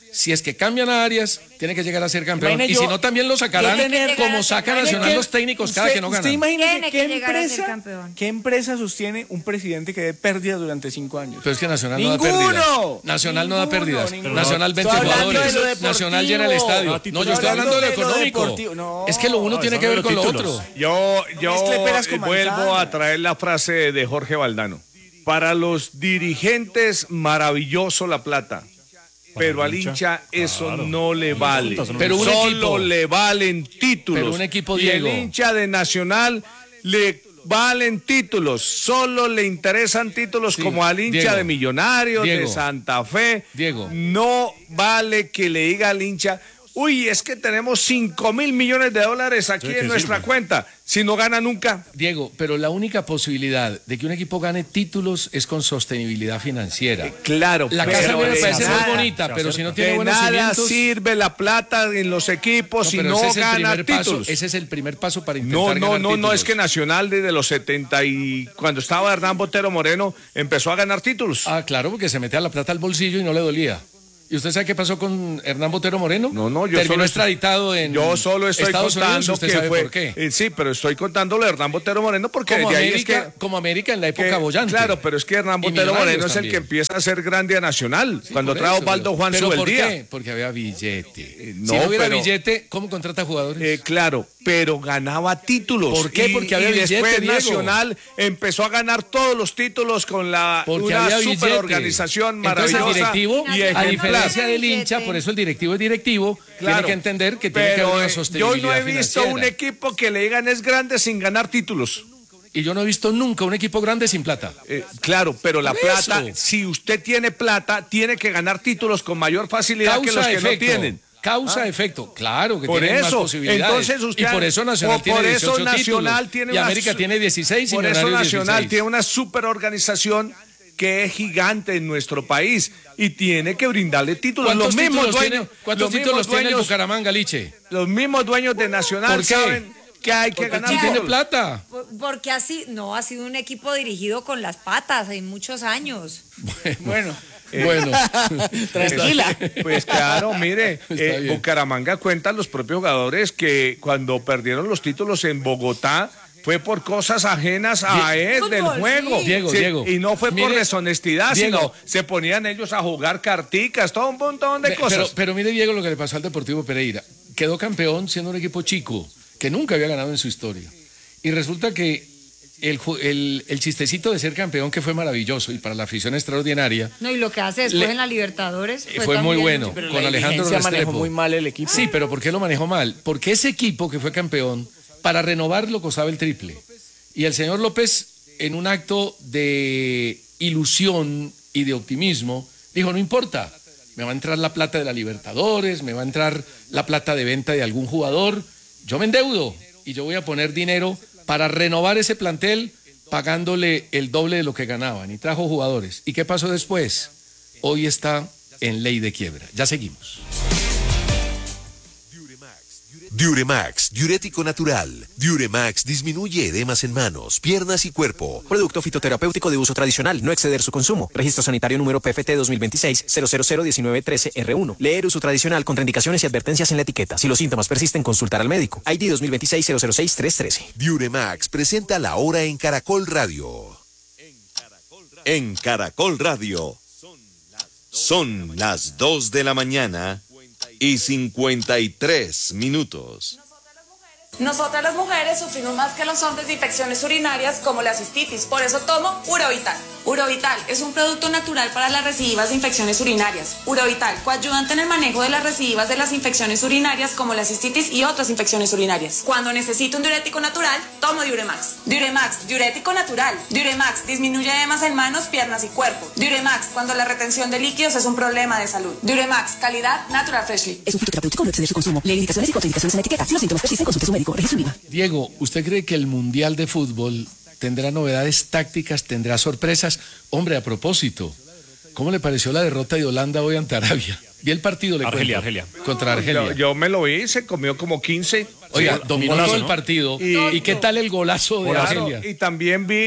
Speaker 2: si es que cambian a Arias, tiene que llegar a ser campeón.
Speaker 3: Imagine
Speaker 2: Y
Speaker 3: yo-
Speaker 2: si no, también lo sacarán,
Speaker 4: Tiene que llegar a
Speaker 2: como
Speaker 4: ser
Speaker 2: saca
Speaker 4: campeón.
Speaker 2: Nacional los técnicos cada que no
Speaker 3: ¿Usted
Speaker 2: ganan.
Speaker 3: imagínese
Speaker 4: Tiene que llegar a ser campeón.
Speaker 3: qué empresa sostiene un presidente que dé pérdidas durante 5 años?
Speaker 2: Pero es que Nacional no da
Speaker 3: ¡Ninguno!
Speaker 2: pérdidas. Nacional no da
Speaker 3: Ninguno,
Speaker 2: pérdidas.
Speaker 3: ninguno.
Speaker 2: Nacional 20
Speaker 3: Estoy hablando
Speaker 2: jugadores.
Speaker 3: de lo deportivo.
Speaker 2: Nacional llena el estadio. No, yo estoy hablando de lo económico.
Speaker 3: deportivo. No,
Speaker 2: Es que lo uno tiene
Speaker 5: eso
Speaker 2: que
Speaker 5: no
Speaker 2: ver
Speaker 5: de
Speaker 2: con
Speaker 5: los
Speaker 2: lo
Speaker 5: títulos.
Speaker 2: otro.
Speaker 6: Yo
Speaker 3: mezcle peras con
Speaker 6: vuelvo
Speaker 3: manzana.
Speaker 6: a traer la frase de Jorge Valdano. Para los dirigentes, maravilloso la plata. Pero al hincha eso
Speaker 5: claro.
Speaker 6: no le vale.
Speaker 2: Pero un
Speaker 6: Solo
Speaker 2: equipo-
Speaker 6: le valen títulos.
Speaker 2: Pero un equipo,
Speaker 6: y el
Speaker 2: Diego.
Speaker 6: hincha de Nacional le valen títulos. Solo le interesan títulos
Speaker 2: Sí,
Speaker 6: como al hincha
Speaker 2: Diego.
Speaker 6: de Millonarios, de
Speaker 2: Diego.
Speaker 6: Santa Fe.
Speaker 2: Diego.
Speaker 6: No vale que le diga al hincha, uy, es que tenemos 5.000 millones de dólares aquí
Speaker 5: Sí,
Speaker 6: en
Speaker 5: que
Speaker 6: nuestra
Speaker 5: sirve.
Speaker 6: cuenta. Si no gana nunca.
Speaker 2: Diego, pero la única posibilidad de que un equipo gane títulos es con sostenibilidad financiera.
Speaker 6: Claro,
Speaker 2: La casa
Speaker 6: pero
Speaker 2: me
Speaker 6: de
Speaker 2: parece muy
Speaker 6: nada-
Speaker 2: bonita, pero si no tiene
Speaker 6: de
Speaker 2: buenos
Speaker 6: nada
Speaker 2: cimientos...
Speaker 6: sirve la plata en los equipos si
Speaker 2: pero
Speaker 6: no
Speaker 2: ese es el
Speaker 6: gana
Speaker 2: primer paso,
Speaker 6: títulos.
Speaker 2: ese es el primer paso para
Speaker 6: No,
Speaker 2: intentar
Speaker 6: no,
Speaker 2: ganar
Speaker 6: no, no,
Speaker 2: títulos.
Speaker 6: es que Nacional desde los 70 y cuando estaba Hernán Botero Moreno empezó a ganar títulos.
Speaker 2: Ah, claro, porque se metía la plata al bolsillo y no le dolía. ¿Y usted sabe qué pasó con Hernán Botero Moreno?
Speaker 6: No, no, yo
Speaker 2: terminó
Speaker 6: solo
Speaker 2: extraditado en
Speaker 6: Yo solo estoy
Speaker 2: Estados
Speaker 6: contando
Speaker 2: Unidos, ¿usted
Speaker 6: que
Speaker 2: sabe
Speaker 6: fue.
Speaker 2: por qué?
Speaker 6: Sí, pero estoy contando lo de Hernán Botero Moreno porque
Speaker 2: Como
Speaker 6: de ahí
Speaker 2: América,
Speaker 6: es que.
Speaker 2: como América en la época
Speaker 6: que-
Speaker 2: bollante.
Speaker 6: Claro, pero es que Hernán
Speaker 2: Y
Speaker 6: Botero
Speaker 2: Millonarios
Speaker 6: Moreno es el
Speaker 2: también.
Speaker 6: que empieza a ser grande a Nacional.
Speaker 2: Sí,
Speaker 6: cuando
Speaker 2: por
Speaker 6: trajo
Speaker 2: eso,
Speaker 6: Osvaldo Juan
Speaker 2: ¿pero por
Speaker 6: Subeldía.
Speaker 2: qué? Porque había billete.
Speaker 6: No,
Speaker 2: si no hubiera
Speaker 6: pero-
Speaker 2: billete, ¿cómo contrata jugadores?
Speaker 6: Claro, pero ganaba títulos.
Speaker 2: ¿Por qué? Porque había
Speaker 6: y
Speaker 2: billete,
Speaker 6: después
Speaker 2: Diego.
Speaker 6: Nacional empezó a ganar todos los títulos con
Speaker 2: Porque
Speaker 6: una
Speaker 2: había billete.
Speaker 6: superorganización maravillosa.
Speaker 2: Entonces el directivo,
Speaker 6: y
Speaker 2: a
Speaker 6: ejemplar.
Speaker 2: diferencia del
Speaker 4: Billete.
Speaker 2: hincha, por eso el directivo es directivo, tiene
Speaker 6: Claro,
Speaker 2: que entender que tiene que
Speaker 6: pero,
Speaker 2: haber una
Speaker 6: yo
Speaker 2: sostenibilidad
Speaker 6: no he visto
Speaker 2: financiera.
Speaker 6: un equipo que le digan es grande sin ganar títulos.
Speaker 2: Y yo no he visto nunca un equipo grande sin plata.
Speaker 6: Claro, pero la
Speaker 2: Por
Speaker 6: plata,
Speaker 2: eso.
Speaker 6: si usted tiene plata, tiene que ganar títulos con mayor facilidad que los que no tienen.
Speaker 2: Causa-efecto, claro que
Speaker 6: Por
Speaker 2: tienen más
Speaker 6: eso,
Speaker 2: posibilidades.
Speaker 6: entonces usted,
Speaker 2: y por eso Nacional tiene
Speaker 6: por
Speaker 2: 18
Speaker 6: eso Nacional
Speaker 2: títulos,
Speaker 6: tiene
Speaker 2: y
Speaker 6: una
Speaker 2: América
Speaker 6: su-
Speaker 2: tiene 16 y
Speaker 6: Por eso
Speaker 2: Millonarios
Speaker 6: Nacional
Speaker 2: 16.
Speaker 6: tiene una superorganización que es gigante en nuestro país y tiene que brindarle títulos.
Speaker 2: ¿Cuántos
Speaker 6: Los mismos
Speaker 2: títulos
Speaker 6: dueños,
Speaker 2: ¿cuántos
Speaker 6: los
Speaker 2: títulos
Speaker 6: mismos
Speaker 2: tiene el
Speaker 6: dueños,
Speaker 2: Bucaramanga, Liche?
Speaker 6: los mismos dueños de Nacional
Speaker 2: ¿Por qué?
Speaker 6: saben que hay que ganar
Speaker 2: Si tiene
Speaker 6: títulos.
Speaker 2: plata.
Speaker 4: Porque así, no, ha sido un equipo dirigido con las patas en muchos años.
Speaker 3: Bueno,
Speaker 2: Bueno,
Speaker 3: tranquila.
Speaker 6: Pues claro, mire,
Speaker 2: Está bien.
Speaker 6: Bucaramanga cuenta los propios jugadores que cuando perdieron los títulos en Bogotá fue por cosas ajenas a él
Speaker 4: Fútbol,
Speaker 6: del juego.
Speaker 4: sí.
Speaker 2: Diego.
Speaker 6: Y no fue por
Speaker 2: Mire,
Speaker 6: deshonestidad,
Speaker 2: Diego.
Speaker 6: sino se ponían ellos a jugar carticas, todo un montón de cosas.
Speaker 2: pero mire, Diego, lo que le pasó al Deportivo Pereira. Quedó campeón siendo un equipo chico, que nunca había ganado en su historia. Y resulta que el chistecito de ser campeón, que fue maravilloso y para la afición extraordinaria,
Speaker 4: No, y lo que hace después
Speaker 2: Le-
Speaker 4: en la Libertadores
Speaker 2: fue muy
Speaker 4: también-
Speaker 2: bueno.
Speaker 3: Pero
Speaker 2: con
Speaker 3: la
Speaker 2: Alejandro
Speaker 3: dirigencia manejó
Speaker 2: Restrepo.
Speaker 3: muy mal el equipo.
Speaker 2: Sí, pero ¿por qué lo manejó mal? Porque ese equipo que fue campeón, para renovarlo costaba el triple. Y el señor López, en un acto de ilusión y de optimismo, dijo, no importa, me va a entrar la plata de la Libertadores, me va a entrar la plata de venta de algún jugador, yo me endeudo y yo voy a poner dinero para renovar ese plantel pagándole el doble de lo que ganaban. Y trajo jugadores. ¿Y qué pasó después? Hoy está en ley de quiebra. Ya seguimos.
Speaker 1: Diuremax, diurético natural. Diuremax disminuye edemas en manos, piernas y cuerpo.
Speaker 7: Producto fitoterapéutico de uso tradicional, no exceder su consumo. Registro sanitario número PFT 2026-0001913R1. Leer uso tradicional, contraindicaciones y advertencias en la etiqueta. Si los síntomas persisten, consultar al médico. ID 2026-006-313.
Speaker 1: Diuremax presenta la hora en Caracol Radio. En Caracol Radio. Son las 2 de la mañana y 53 minutos.
Speaker 8: Nosotras las mujeres sufrimos más que los hombres de infecciones urinarias como la cistitis, por eso tomo Urovital. Urovital es un producto natural para las recidivas de infecciones urinarias. Urovital, coayudante en el manejo de las recidivas de las infecciones urinarias como la cistitis y otras infecciones urinarias. Cuando necesito un diurético natural, tomo Diuremax. Diuremax, diurético natural. Diuremax, disminuye edemas en manos, piernas y cuerpo. Diuremax, cuando la retención de líquidos es un problema de salud. Diuremax, calidad Natural Freshly.
Speaker 9: Es un fitoterapéutico, no exceder su consumo. Lee indicaciones y contraindicaciones en la etiqueta. Si los síntomas persisten, consulte a su médico. Registro INVIMA.
Speaker 2: Diego, ¿usted cree que el Mundial de Fútbol tendrá novedades tácticas, tendrá sorpresas? Hombre, a propósito, ¿cómo le pareció la derrota de Holanda hoy ante Arabia? Vi el partido,
Speaker 5: Argelia.
Speaker 2: Contra Argelia.
Speaker 6: Yo me lo vi, se comió como 15.
Speaker 2: Oiga,
Speaker 6: Sí,
Speaker 2: dominó
Speaker 5: golazo,
Speaker 2: todo el
Speaker 5: ¿no?
Speaker 2: partido. ¿Y qué tal el golazo de
Speaker 6: Claro,
Speaker 2: Argelia?
Speaker 6: y también vi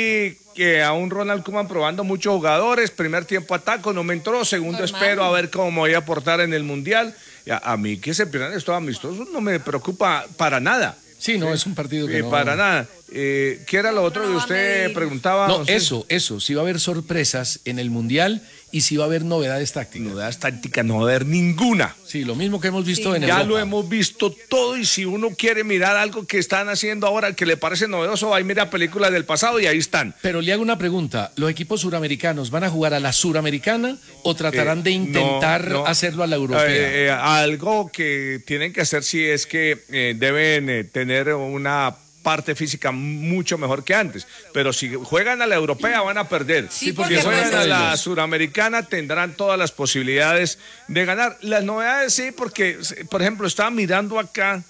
Speaker 6: que a un Ronald Koeman probando muchos jugadores, primer tiempo ataco, no me entró, segundo
Speaker 4: Normal.
Speaker 6: espero a ver cómo voy a aportar en el Mundial. A mí que se pierdan estos amistosos no me preocupa para nada.
Speaker 2: Sí, no, es un partido que no...
Speaker 6: Para nada. ¿Qué era lo otro que usted preguntaba?
Speaker 2: No,
Speaker 6: sé.
Speaker 2: eso, si va a haber sorpresas en el Mundial y si va a haber novedades tácticas.
Speaker 6: Novedades tácticas no va a haber ninguna.
Speaker 2: Sí, lo mismo que hemos visto en
Speaker 6: Ya
Speaker 2: Europa.
Speaker 6: lo hemos visto todo y si uno quiere mirar algo que están haciendo ahora que le parece novedoso, va y mira películas del pasado y ahí están.
Speaker 2: Pero le hago una pregunta, ¿los equipos suramericanos van a jugar a la suramericana o tratarán de intentar
Speaker 6: no.
Speaker 2: hacerlo a la europea?
Speaker 6: Algo que tienen que hacer sí es que deben tener una parte física mucho mejor que antes, pero si juegan a la europea van a perder.
Speaker 4: Sí,
Speaker 6: porque si juegan a la suramericana tendrán todas las posibilidades de ganar. Las novedades sí, porque por ejemplo estaba mirando acá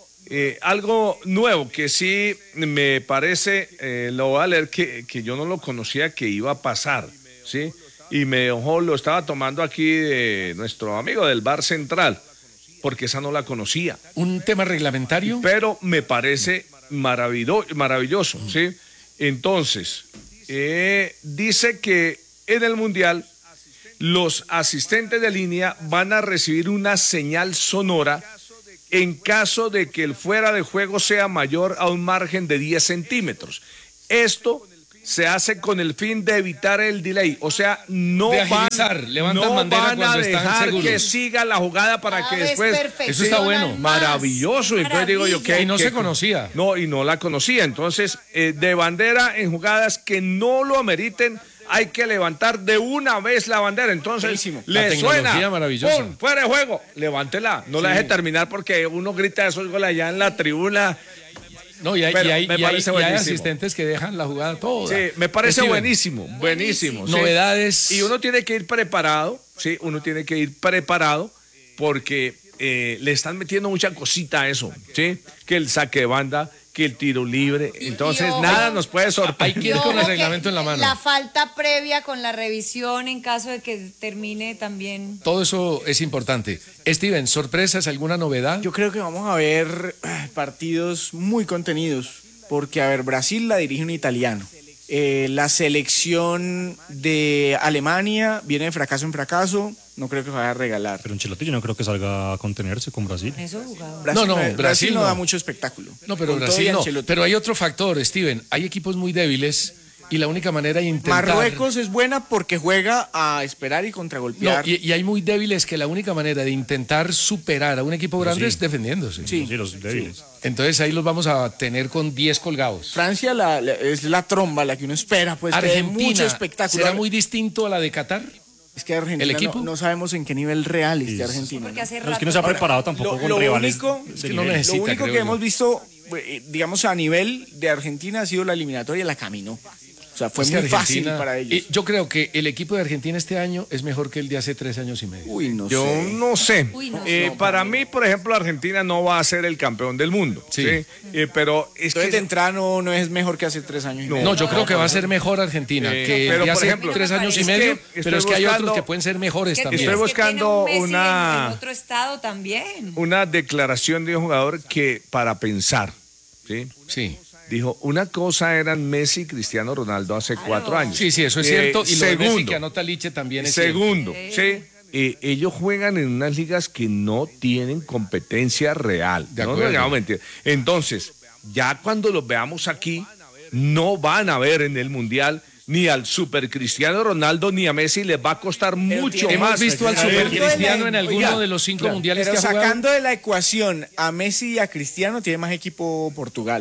Speaker 6: algo nuevo que sí me parece, lo voy a leer, que yo no lo conocía que iba a pasar, ¿sí? Y me dejó, lo estaba tomando aquí de nuestro amigo del Bar Central, porque esa no la conocía.
Speaker 2: ¿Un tema reglamentario?
Speaker 6: Pero me parece maravilloso, ¿sí? Entonces, dice que en el Mundial los asistentes de línea van a recibir una señal sonora en caso de que el fuera de juego sea mayor a un margen de 10 centímetros. Esto se hace con el fin de evitar el delay, o sea, no
Speaker 2: De
Speaker 6: van,
Speaker 2: agilizar, levantan
Speaker 6: no
Speaker 2: bandera
Speaker 6: van a
Speaker 2: cuando están
Speaker 6: dejar
Speaker 2: seguros.
Speaker 6: que siga la jugada para que después...
Speaker 2: Eso está bueno.
Speaker 6: Maravilloso, entonces digo yo que...
Speaker 2: Y no se conocía.
Speaker 6: No, y no la conocía, entonces de bandera en jugadas que no lo ameriten, hay que levantar de una vez la bandera, entonces
Speaker 3: Buenísimo.
Speaker 2: La
Speaker 6: le
Speaker 2: tecnología
Speaker 6: suena,
Speaker 2: maravillosa.
Speaker 6: ¡pum! Fuera de juego, levántela, no la deje terminar porque uno grita esos goles allá en la tribuna.
Speaker 2: No, y hay,
Speaker 6: Pero
Speaker 2: y hay-
Speaker 6: me
Speaker 2: y hay-
Speaker 6: parece
Speaker 2: y hay
Speaker 6: buenísimo.
Speaker 2: asistentes que dejan la jugada toda.
Speaker 6: Sí, me parece
Speaker 2: Steven,
Speaker 6: buenísimo. ¿sí?
Speaker 2: Novedades.
Speaker 6: Y uno tiene que ir preparado, sí, uno tiene que ir preparado porque le están metiendo mucha cosita a eso, sí, que el saque de banda, que el tiro libre, entonces
Speaker 4: ojo,
Speaker 6: nada nos puede
Speaker 2: Hay
Speaker 6: sorprender.
Speaker 2: que ir con el
Speaker 4: Ojo que
Speaker 2: reglamento en la mano.
Speaker 4: La falta previa con la revisión en caso de que termine también.
Speaker 2: Todo eso es importante. Steven, ¿sorpresas, alguna novedad?
Speaker 3: Yo creo que vamos a ver partidos muy contenidos, porque, a ver, Brasil la dirige un italiano. La selección de Alemania viene de fracaso en fracaso, no creo que vaya a regalar.
Speaker 5: Pero Ancelotti yo no creo que salga a contenerse con Brasil.
Speaker 4: Eso jugaba.
Speaker 3: Brasil no
Speaker 2: no.
Speaker 3: da mucho espectáculo.
Speaker 2: No, pero
Speaker 3: Con todo
Speaker 2: Brasil
Speaker 3: y
Speaker 2: no.
Speaker 3: Ancelotti.
Speaker 2: Pero hay otro factor, Steven. Hay equipos muy débiles y la única manera de intentar...
Speaker 3: Marruecos es buena porque juega a esperar y
Speaker 2: No,
Speaker 3: contragolpear.
Speaker 2: y hay muy débiles que la única manera de intentar superar a un equipo grande es defendiéndose.
Speaker 3: Sí.
Speaker 5: Sí, los débiles.
Speaker 2: Entonces ahí los vamos a tener con 10 colgados.
Speaker 3: Francia es la tromba, la que uno espera, pues que dé mucho
Speaker 2: Argentina
Speaker 3: espectáculo.
Speaker 2: será muy distinto a la de Qatar.
Speaker 3: Es que Argentina
Speaker 2: ¿El equipo?
Speaker 3: no sabemos en qué nivel real esté Argentina.
Speaker 4: Porque hace
Speaker 5: Pero es
Speaker 4: rato.
Speaker 5: que no se ha preparado tampoco con
Speaker 3: lo
Speaker 5: rivales.
Speaker 3: único-
Speaker 5: de
Speaker 2: es que no
Speaker 5: nivel.
Speaker 2: necesita,
Speaker 3: Lo único
Speaker 2: creo
Speaker 3: que
Speaker 2: yo.
Speaker 3: hemos visto, digamos, a nivel de Argentina ha sido la eliminatoria, la caminó. O sea, fue
Speaker 2: Es que
Speaker 3: muy fácil
Speaker 2: Argentina-
Speaker 3: para ellos.
Speaker 2: Yo creo que el equipo de Argentina este año es mejor que el de hace 3 años y medio.
Speaker 3: Uy, no
Speaker 6: Yo
Speaker 3: sé.
Speaker 6: no sé.
Speaker 4: Uy, no
Speaker 6: Para mí, por ejemplo, Argentina no va a ser el campeón del mundo.
Speaker 2: Sí.
Speaker 6: ¿sí? Pero es
Speaker 3: Entonces,
Speaker 6: que
Speaker 3: de entrada no es mejor que hace 3 años y medio.
Speaker 2: No, yo creo que va a ser mejor Argentina que el
Speaker 6: pero,
Speaker 2: de
Speaker 6: por
Speaker 2: hace
Speaker 6: ejemplo,
Speaker 2: 3 años y
Speaker 6: es
Speaker 2: medio,
Speaker 6: que
Speaker 2: pero es que
Speaker 6: estoy
Speaker 2: hay otros
Speaker 6: buscando-
Speaker 2: que pueden ser mejores
Speaker 4: ¿Qué
Speaker 2: también.
Speaker 6: Estoy
Speaker 4: tienes que tiene
Speaker 6: buscando
Speaker 4: un Messi
Speaker 6: una-
Speaker 4: en otro estado también.
Speaker 6: una declaración de un jugador que para pensar, ¿sí?
Speaker 2: Sí.
Speaker 6: Dijo, una cosa eran Messi y Cristiano Ronaldo hace 4 años.
Speaker 2: Sí, eso es cierto. Y lo de Messi
Speaker 6: segundo,
Speaker 2: que anota Liche también es
Speaker 6: segundo, ¿sí? Ellos juegan en unas ligas que no tienen competencia real.
Speaker 2: De
Speaker 6: no
Speaker 2: acuerdo.
Speaker 6: nos hagamos mentir. Entonces, ya cuando los veamos aquí, no van a ver en el Mundial ni al Super Cristiano Ronaldo ni a Messi, les va a costar mucho
Speaker 2: Hemos
Speaker 6: más.
Speaker 2: visto al Super
Speaker 3: Oiga,
Speaker 2: Cristiano en alguno
Speaker 6: oiga,
Speaker 2: de los 5
Speaker 6: claro,
Speaker 2: mundiales
Speaker 3: Pero
Speaker 2: que ha jugado.
Speaker 3: sacando de la ecuación a Messi y a Cristiano, tiene más equipo Portugal.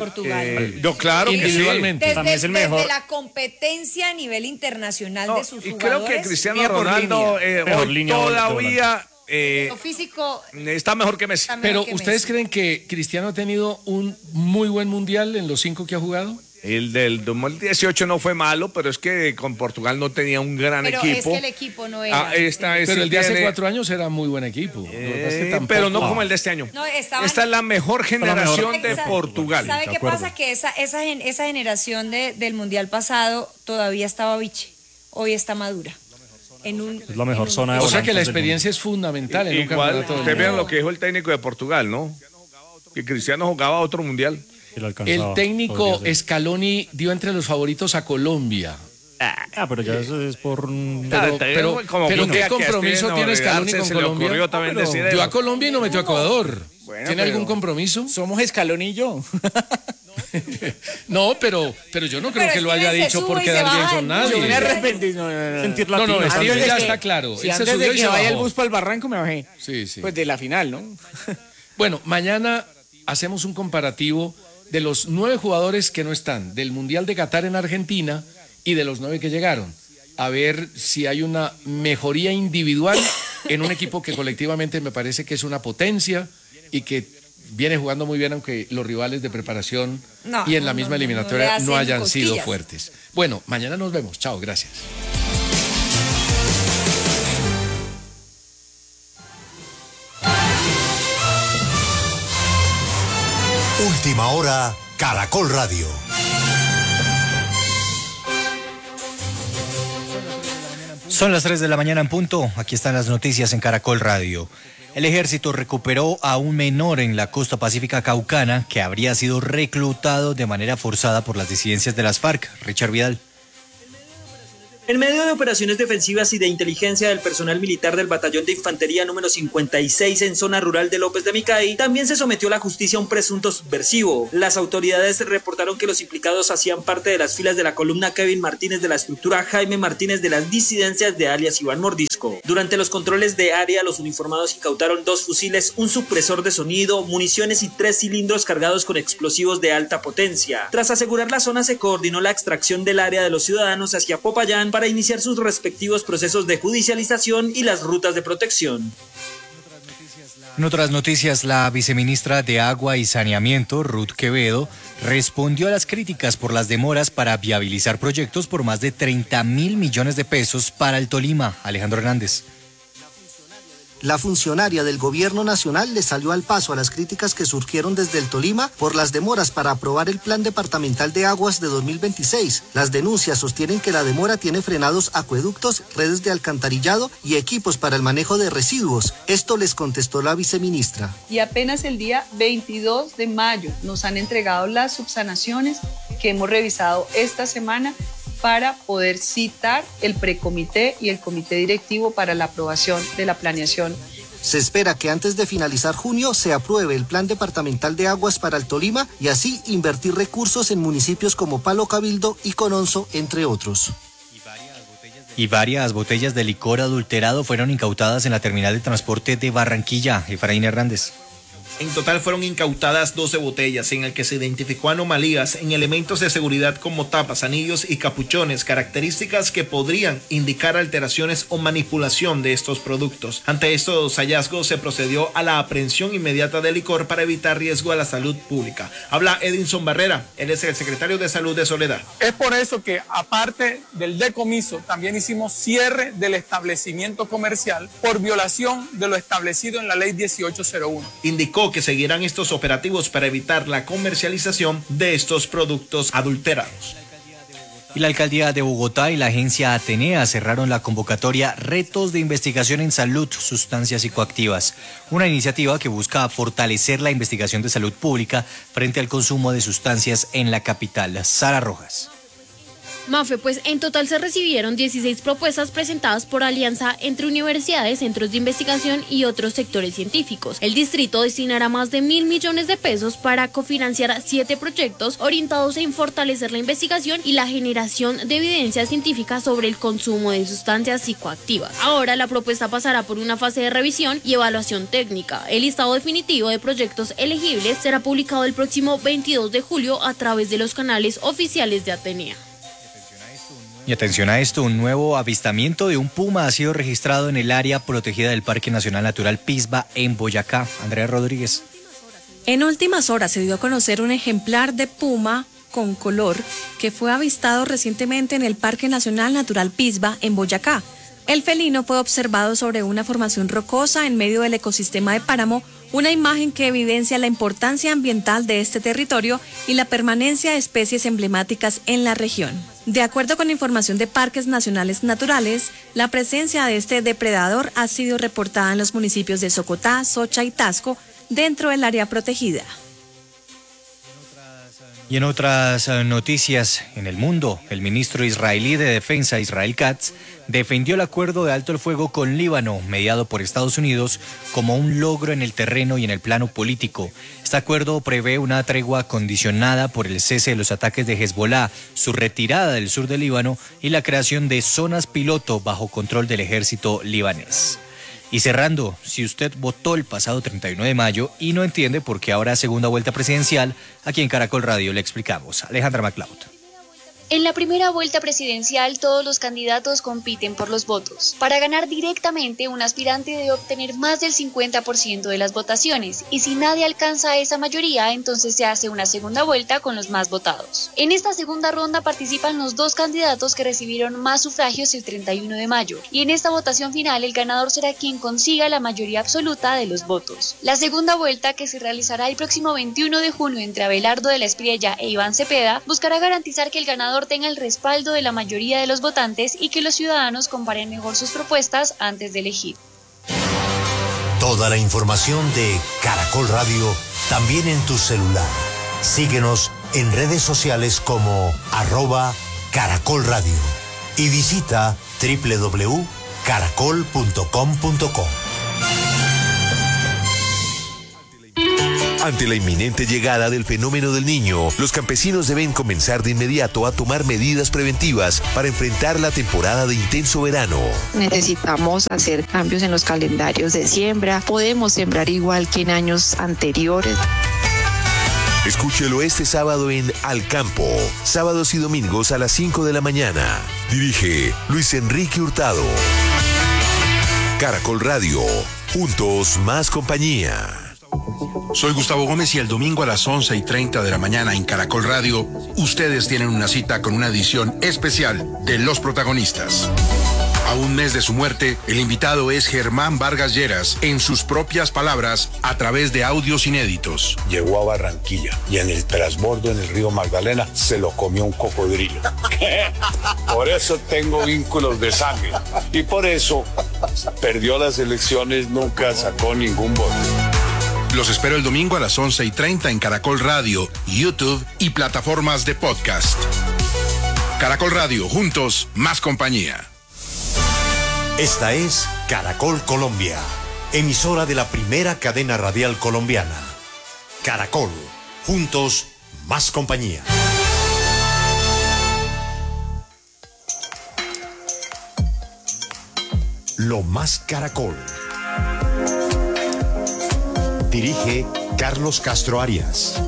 Speaker 6: Yo claro que sí.
Speaker 2: Individualmente.
Speaker 4: Desde,
Speaker 5: También es el mejor.
Speaker 4: desde la competencia a nivel internacional
Speaker 6: No,
Speaker 4: de sus
Speaker 6: y creo
Speaker 4: jugadores.
Speaker 6: que Cristiano
Speaker 3: línea por
Speaker 6: Ronaldo
Speaker 5: Mejor
Speaker 6: hoy
Speaker 5: línea
Speaker 6: todavía
Speaker 4: Lo físico.
Speaker 6: está mejor que Messi.
Speaker 4: está mejor
Speaker 2: Pero
Speaker 4: que
Speaker 2: ¿ustedes
Speaker 4: Messi.
Speaker 2: creen que Cristiano ha tenido un muy buen mundial en los 5 que ha jugado?
Speaker 6: El del 2018 no fue malo, pero es que con Portugal no tenía un gran
Speaker 4: Pero
Speaker 6: equipo.
Speaker 4: es que el equipo no era.
Speaker 6: Esta vez
Speaker 2: Pero
Speaker 6: sí
Speaker 2: el de hace
Speaker 6: tiene-
Speaker 2: 4 años era muy buen equipo. Lo que pasa es que tampoco-
Speaker 6: pero no como el de este año.
Speaker 4: No, estaban-
Speaker 6: Esta es la mejor generación
Speaker 5: mejor.
Speaker 6: de
Speaker 4: ¿Sabe-
Speaker 6: Portugal.
Speaker 4: ¿Sabe
Speaker 5: de
Speaker 4: qué
Speaker 5: acuerdo.
Speaker 4: pasa? Que esa generación del mundial pasado todavía estaba biche. Hoy está madura.
Speaker 5: Es la mejor zona de
Speaker 2: O sea
Speaker 5: volantes
Speaker 2: que la
Speaker 5: del
Speaker 2: experiencia es fundamental en un
Speaker 6: Igual,
Speaker 2: campeonato del
Speaker 6: ustedes
Speaker 2: mundo.
Speaker 6: vieron lo que dijo el técnico de Portugal, ¿no? Que Cristiano jugaba a otro mundial.
Speaker 2: El técnico Scaloni dio entre los favoritos a Colombia.
Speaker 5: Pero ya eso es por...
Speaker 2: Pero ¿qué compromiso tiene Scaloni con Colombia? Dio a Colombia y no metió a Ecuador.
Speaker 3: Bueno,
Speaker 2: ¿Tiene algún compromiso?
Speaker 3: Somos Scaloni y yo.
Speaker 2: No, pero yo no creo que lo haya dicho porque dar bien con nadie.
Speaker 3: Yo me arrepentí.
Speaker 5: Sentir
Speaker 2: No,
Speaker 5: latino.
Speaker 2: eso ya está claro.
Speaker 3: Si
Speaker 2: Él se
Speaker 3: antes
Speaker 2: subió
Speaker 3: de
Speaker 2: y
Speaker 3: que
Speaker 2: se
Speaker 3: vaya el
Speaker 2: bajó.
Speaker 3: bus para el barranco me bajé.
Speaker 2: Sí.
Speaker 3: Pues de la final, ¿no?
Speaker 2: Bueno, mañana hacemos un comparativo de los 9 jugadores que no están, del Mundial de Qatar en Argentina y de los 9 que llegaron. A ver si hay una mejoría individual en un equipo que colectivamente me parece que es una potencia y que viene jugando muy bien, aunque los rivales de preparación y en la misma eliminatoria no hayan sido fuertes. Bueno, mañana nos vemos. Chao, gracias.
Speaker 1: Última hora, Caracol Radio.
Speaker 10: Son las 3 de la mañana en punto. Aquí están las noticias en Caracol Radio. El ejército recuperó a un menor en la costa pacífica caucana que habría sido reclutado de manera forzada por las disidencias de las FARC. Richard Vidal.
Speaker 11: En medio de operaciones defensivas y de inteligencia del personal militar del Batallón de Infantería número 56 en zona rural de López de Micay, también se sometió a la justicia a un presunto subversivo. Las autoridades reportaron que los implicados hacían parte de las filas de la columna Kevin Martínez de la estructura Jaime Martínez de las disidencias de alias Iván Mordisco. Durante los controles de área, los uniformados incautaron 2 fusiles, un supresor de sonido, municiones y 3 cilindros cargados con explosivos de alta potencia. Tras asegurar la zona, se coordinó la extracción del área de los ciudadanos hacia Popayán para iniciar sus respectivos procesos de judicialización y las rutas de protección.
Speaker 10: En otras noticias, la viceministra de Agua y Saneamiento, Ruth Quevedo, respondió a las críticas por las demoras para viabilizar proyectos por más de 30.000 millones de pesos para el Tolima. Alejandro Hernández.
Speaker 12: La funcionaria del Gobierno Nacional le salió al paso a las críticas que surgieron desde el Tolima por las demoras para aprobar el Plan Departamental de Aguas de 2026. Las denuncias sostienen que la demora tiene frenados acueductos, redes de alcantarillado y equipos para el manejo de residuos. Esto les contestó la viceministra.
Speaker 13: Y apenas el día 22 de mayo nos han entregado las subsanaciones que hemos revisado esta semana para poder citar el precomité y el comité directivo para la aprobación de la planeación.
Speaker 12: Se espera que antes de finalizar junio se apruebe el Plan Departamental de Aguas para el Tolima y así invertir recursos en municipios como Palo Cabildo y Cononzo, entre otros.
Speaker 10: Y varias botellas de licor adulterado fueron incautadas en la terminal de transporte de Barranquilla. Efraín Hernández.
Speaker 14: En total fueron incautadas 12 botellas en el que se identificó anomalías en elementos de seguridad como tapas, anillos y capuchones, características que podrían indicar alteraciones o manipulación de estos productos. Ante estos hallazgos se procedió a la aprehensión inmediata del licor para evitar riesgo a la salud pública. Habla Edinson Barrera, él es el secretario de Salud de Soledad.
Speaker 15: Es por eso que aparte del decomiso también hicimos cierre del establecimiento comercial por violación de lo establecido en la ley 1801.
Speaker 14: Indicó que seguirán estos operativos para evitar la comercialización de estos productos adulterados.
Speaker 10: Y la Alcaldía de Bogotá y la agencia Atenea cerraron la convocatoria Retos de Investigación en Salud, Sustancias Psicoactivas, una iniciativa que busca fortalecer la investigación de salud pública frente al consumo de sustancias en la capital. Sara Rojas.
Speaker 16: Mafe, pues en total se recibieron 16 propuestas presentadas por alianza entre universidades, centros de investigación y otros sectores científicos. El distrito destinará más de 1.000 millones de pesos para cofinanciar 7 proyectos orientados en fortalecer la investigación y la generación de evidencia científica sobre el consumo de sustancias psicoactivas. Ahora la propuesta pasará por una fase de revisión y evaluación técnica. El listado definitivo de proyectos elegibles será publicado el próximo 22 de julio a través de los canales oficiales de Atenea.
Speaker 10: Y atención a esto, un nuevo avistamiento de un puma ha sido registrado en el área protegida del Parque Nacional Natural Pisba en Boyacá. Andrea Rodríguez.
Speaker 17: En últimas horas se dio a conocer un ejemplar de puma con color que fue avistado recientemente en el Parque Nacional Natural Pisba en Boyacá. El felino fue observado sobre una formación rocosa en medio del ecosistema de Páramo, una imagen que evidencia la importancia ambiental de este territorio y la permanencia de especies emblemáticas en la región. De acuerdo con información de Parques Nacionales Naturales, la presencia de este depredador ha sido reportada en los municipios de Socotá, Socha y Tasco, dentro del área protegida.
Speaker 10: Y en otras noticias en el mundo, el ministro israelí de Defensa, Israel Katz, defendió el acuerdo de alto el fuego con Líbano, mediado por Estados Unidos, como un logro en el terreno y en el plano político. Este acuerdo prevé una tregua condicionada por el cese de los ataques de Hezbollah, su retirada del sur del Líbano y la creación de zonas piloto bajo control del ejército libanés. Y cerrando, si usted votó el pasado 31 de mayo y no entiende por qué ahora segunda vuelta presidencial, aquí en Caracol Radio le explicamos. Alejandra MacLeod.
Speaker 18: En la primera vuelta presidencial, todos los candidatos compiten por los votos. Para ganar directamente, un aspirante debe obtener más del 50% de las votaciones, y si nadie alcanza esa mayoría, entonces se hace una segunda vuelta con los más votados. En esta segunda ronda participan los dos candidatos que recibieron más sufragios el 31 de mayo, y en esta votación final el ganador será quien consiga la mayoría absoluta de los votos. La segunda vuelta, que se realizará el próximo 21 de junio entre Abelardo de la Espriella e Iván Cepeda, buscará garantizar que el ganador tenga el respaldo de la mayoría de los votantes y que los ciudadanos comparen mejor sus propuestas antes de elegir.
Speaker 1: Toda la información de Caracol Radio también en tu celular. Síguenos en redes sociales como @Caracol Radio y visita www.caracol.com.co.
Speaker 19: Ante la inminente llegada del fenómeno del Niño, los campesinos deben comenzar de inmediato a tomar medidas preventivas para enfrentar la temporada de intenso verano.
Speaker 20: Necesitamos hacer cambios en los calendarios de siembra. Podemos sembrar igual que en años anteriores.
Speaker 19: Escúchelo este sábado en Al Campo, sábados y domingos a las 5 de la mañana. Dirige Luis Enrique Hurtado. Caracol Radio, juntos más compañía.
Speaker 21: Soy Gustavo Gómez y el domingo a las 11:30 de la mañana en Caracol Radio, ustedes tienen una cita con una edición especial de Los Protagonistas. A un mes de su muerte, el invitado es Germán Vargas Lleras, en sus propias palabras, a través de audios inéditos.
Speaker 22: Llegó a Barranquilla y en el transbordo en el río Magdalena se lo comió un cocodrilo. Por eso tengo vínculos de sangre y por eso perdió las elecciones, nunca sacó ningún voto.
Speaker 21: Los espero el domingo a las 11:30 en Caracol Radio, YouTube y plataformas de podcast. Caracol Radio, juntos, más compañía.
Speaker 1: Esta es Caracol Colombia, emisora de la primera cadena radial colombiana. Caracol, juntos, más compañía. Lo más Caracol. Dirige Carlos Castro Arias.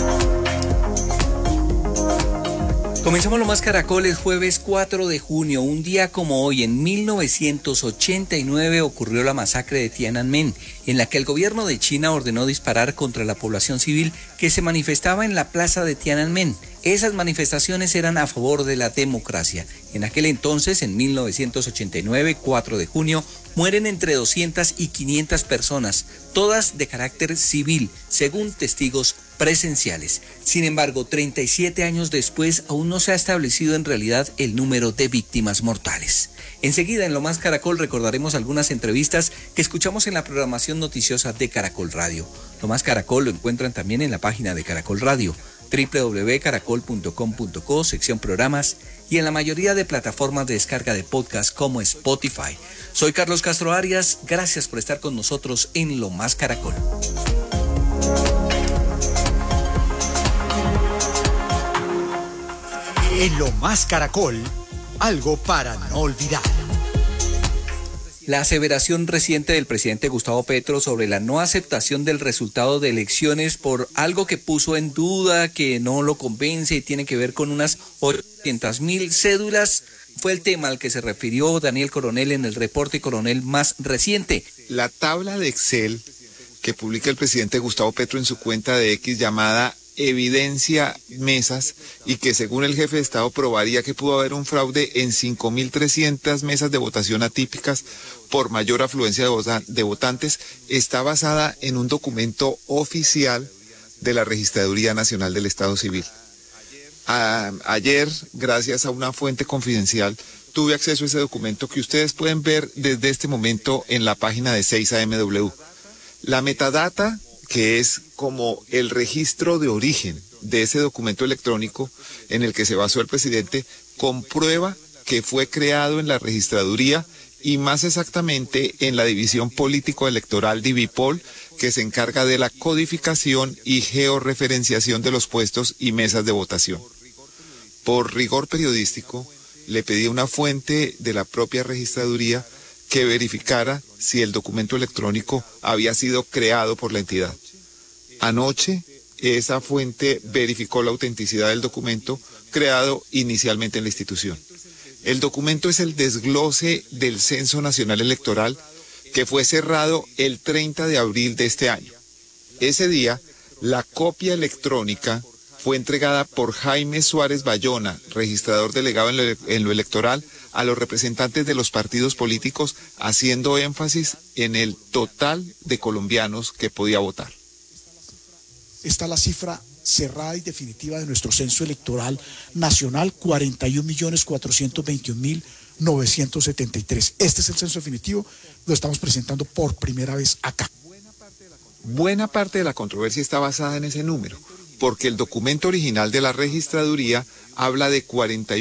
Speaker 23: Comenzamos Lo Más Caracol el jueves 4 de junio. Un día como hoy, en 1989, ocurrió la masacre de Tiananmen, en la que el gobierno de China ordenó disparar contra la población civil que se manifestaba en la plaza de Tiananmen. Esas manifestaciones eran a favor de la democracia. En aquel entonces, en 1989, 4 de junio, mueren entre 200 y 500 personas, todas de carácter civil, según testigos presenciales. Sin embargo, 37 años después, aún no se ha establecido en realidad el número de víctimas mortales. Enseguida, en Lo Más Caracol, recordaremos algunas entrevistas que escuchamos en la programación noticiosa de Caracol Radio. Lo Más Caracol lo encuentran también en la página de Caracol Radio, www.caracol.com.co, sección programas, y en la mayoría de plataformas de descarga de podcast como Spotify. Soy Carlos Castro Arias, gracias por estar con nosotros en Lo Más Caracol.
Speaker 1: En Lo Más Caracol, algo para no olvidar.
Speaker 23: La aseveración reciente del presidente Gustavo Petro sobre la no aceptación del resultado de elecciones por algo que puso en duda, que no lo convence y tiene que ver con unas 800.000 cédulas, fue el tema al que se refirió Daniel Coronel en el reporte Coronel más reciente.
Speaker 24: La tabla de Excel que publica el presidente Gustavo Petro en su cuenta de X llamada Evidencia Mesas, y que según el jefe de Estado probaría que pudo haber un fraude en 5.300 mesas de votación atípicas por mayor afluencia de votantes, está basada en un documento oficial de la Registraduría Nacional del Estado Civil. Ayer, gracias a una fuente confidencial, tuve acceso a ese documento que ustedes pueden ver desde este momento en la página de 6AMW. La metadata, que es como el registro de origen de ese documento electrónico en el que se basó el presidente comprueba que fue creado en la registraduría y más exactamente en la división político-electoral Divipol, que se encarga de la codificación y georreferenciación de los puestos y mesas de votación. Por rigor periodístico, le pedí a una fuente de la propia registraduría que verificara si el documento electrónico había sido creado por la entidad. Anoche, esa fuente verificó la autenticidad del documento creado inicialmente en la institución. El documento es el desglose del Censo Nacional Electoral que fue cerrado el 30 de abril de este año. Ese día, la copia electrónica fue entregada por Jaime Suárez Bayona, registrador delegado en lo electoral, a los representantes de los partidos políticos, haciendo énfasis en el total de colombianos que podía votar.
Speaker 4: Está la cifra cerrada y definitiva de nuestro censo electoral nacional, 41.421.973. Este es el censo definitivo, lo estamos presentando por primera vez acá.
Speaker 24: Buena parte de la controversia está basada en ese número, porque el documento original de la registraduría habla de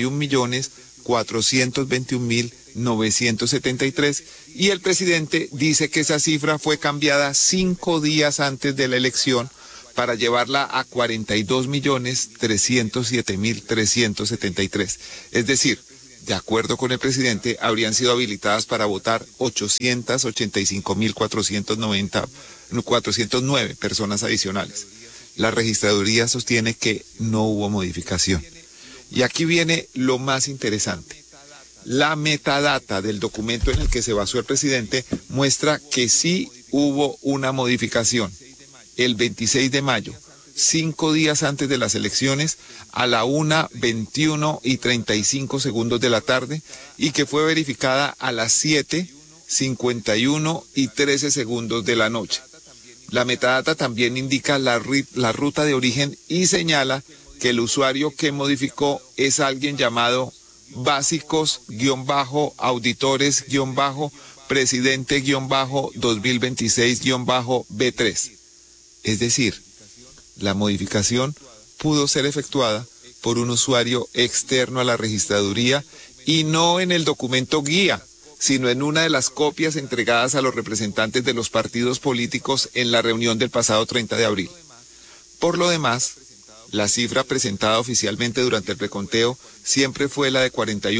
Speaker 24: 41.421.973 y el presidente dice que esa cifra fue cambiada 5 días antes de la elección para llevarla a 42.307.373. Es decir, de acuerdo con el presidente, habrían sido habilitadas para votar 885.409 personas adicionales. La registraduría sostiene que no hubo modificación. Y aquí viene lo más interesante. La metadata del documento en el que se basó el presidente muestra que sí hubo una modificación. El 26 de mayo, 5 días antes de las elecciones, a la 1:21:35 de la tarde, y que fue verificada a las 7:51:13 de la noche. La metadata también indica la ruta de origen y señala que el usuario que modificó es alguien llamado básicos-auditores-presidente-2026-B3. Es decir, la modificación pudo ser efectuada por un usuario externo a la registraduría y no en el documento guía, sino en una de las copias entregadas a los representantes de los partidos políticos en la reunión del pasado 30 de abril. Por lo demás, la cifra presentada oficialmente durante el preconteo siempre fue la de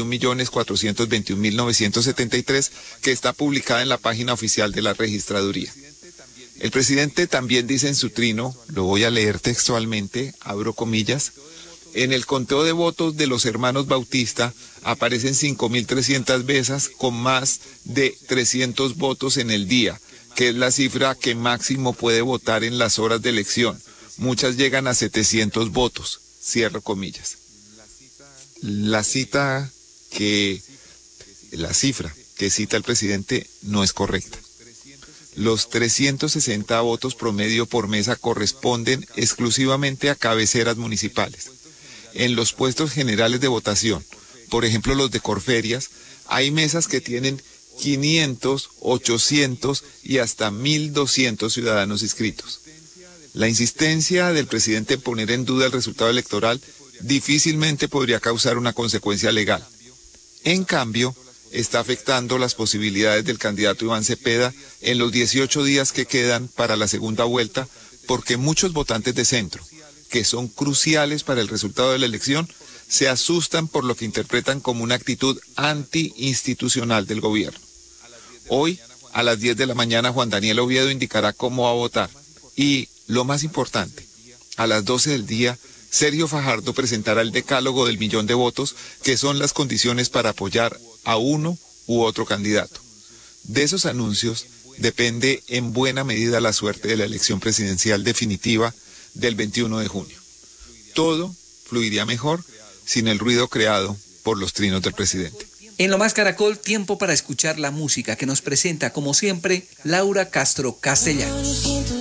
Speaker 24: 41.421.973, que está publicada en la página oficial de la registraduría. El presidente también dice en su trino, lo voy a leer textualmente, abro comillas: en el conteo de votos de los hermanos Bautista aparecen 5.300 mesas con más de 300 votos en el día, que es la cifra que máximo puede votar en las horas de elección. Muchas llegan a 700 votos, cierro comillas. La cifra que cita el presidente no es correcta. Los 360 votos promedio por mesa corresponden exclusivamente a cabeceras municipales. En los puestos generales de votación, por ejemplo los de Corferias, hay mesas que tienen 500, 800 y hasta 1.200 ciudadanos inscritos. La insistencia del presidente en poner en duda el resultado electoral difícilmente podría causar una consecuencia legal. En cambio, está afectando las posibilidades del candidato Iván Cepeda en los 18 días que quedan para la segunda vuelta, porque muchos votantes de centro, que son cruciales para el resultado de la elección, se asustan por lo que interpretan como una actitud antiinstitucional del gobierno. Hoy, a las 10 de la mañana, Juan Daniel Oviedo indicará cómo va a votar. Y, lo más importante, a las 12 del día, Sergio Fajardo presentará el decálogo del 1.000.000 de votos, que son las condiciones para apoyar a uno u otro candidato. De esos anuncios depende en buena medida la suerte de la elección presidencial definitiva del 21 de junio. Todo fluiría mejor sin el ruido creado por los trinos del presidente.
Speaker 23: En Lo Más Caracol, tiempo para escuchar la música que nos presenta, como siempre, Laura Castro Castellanos.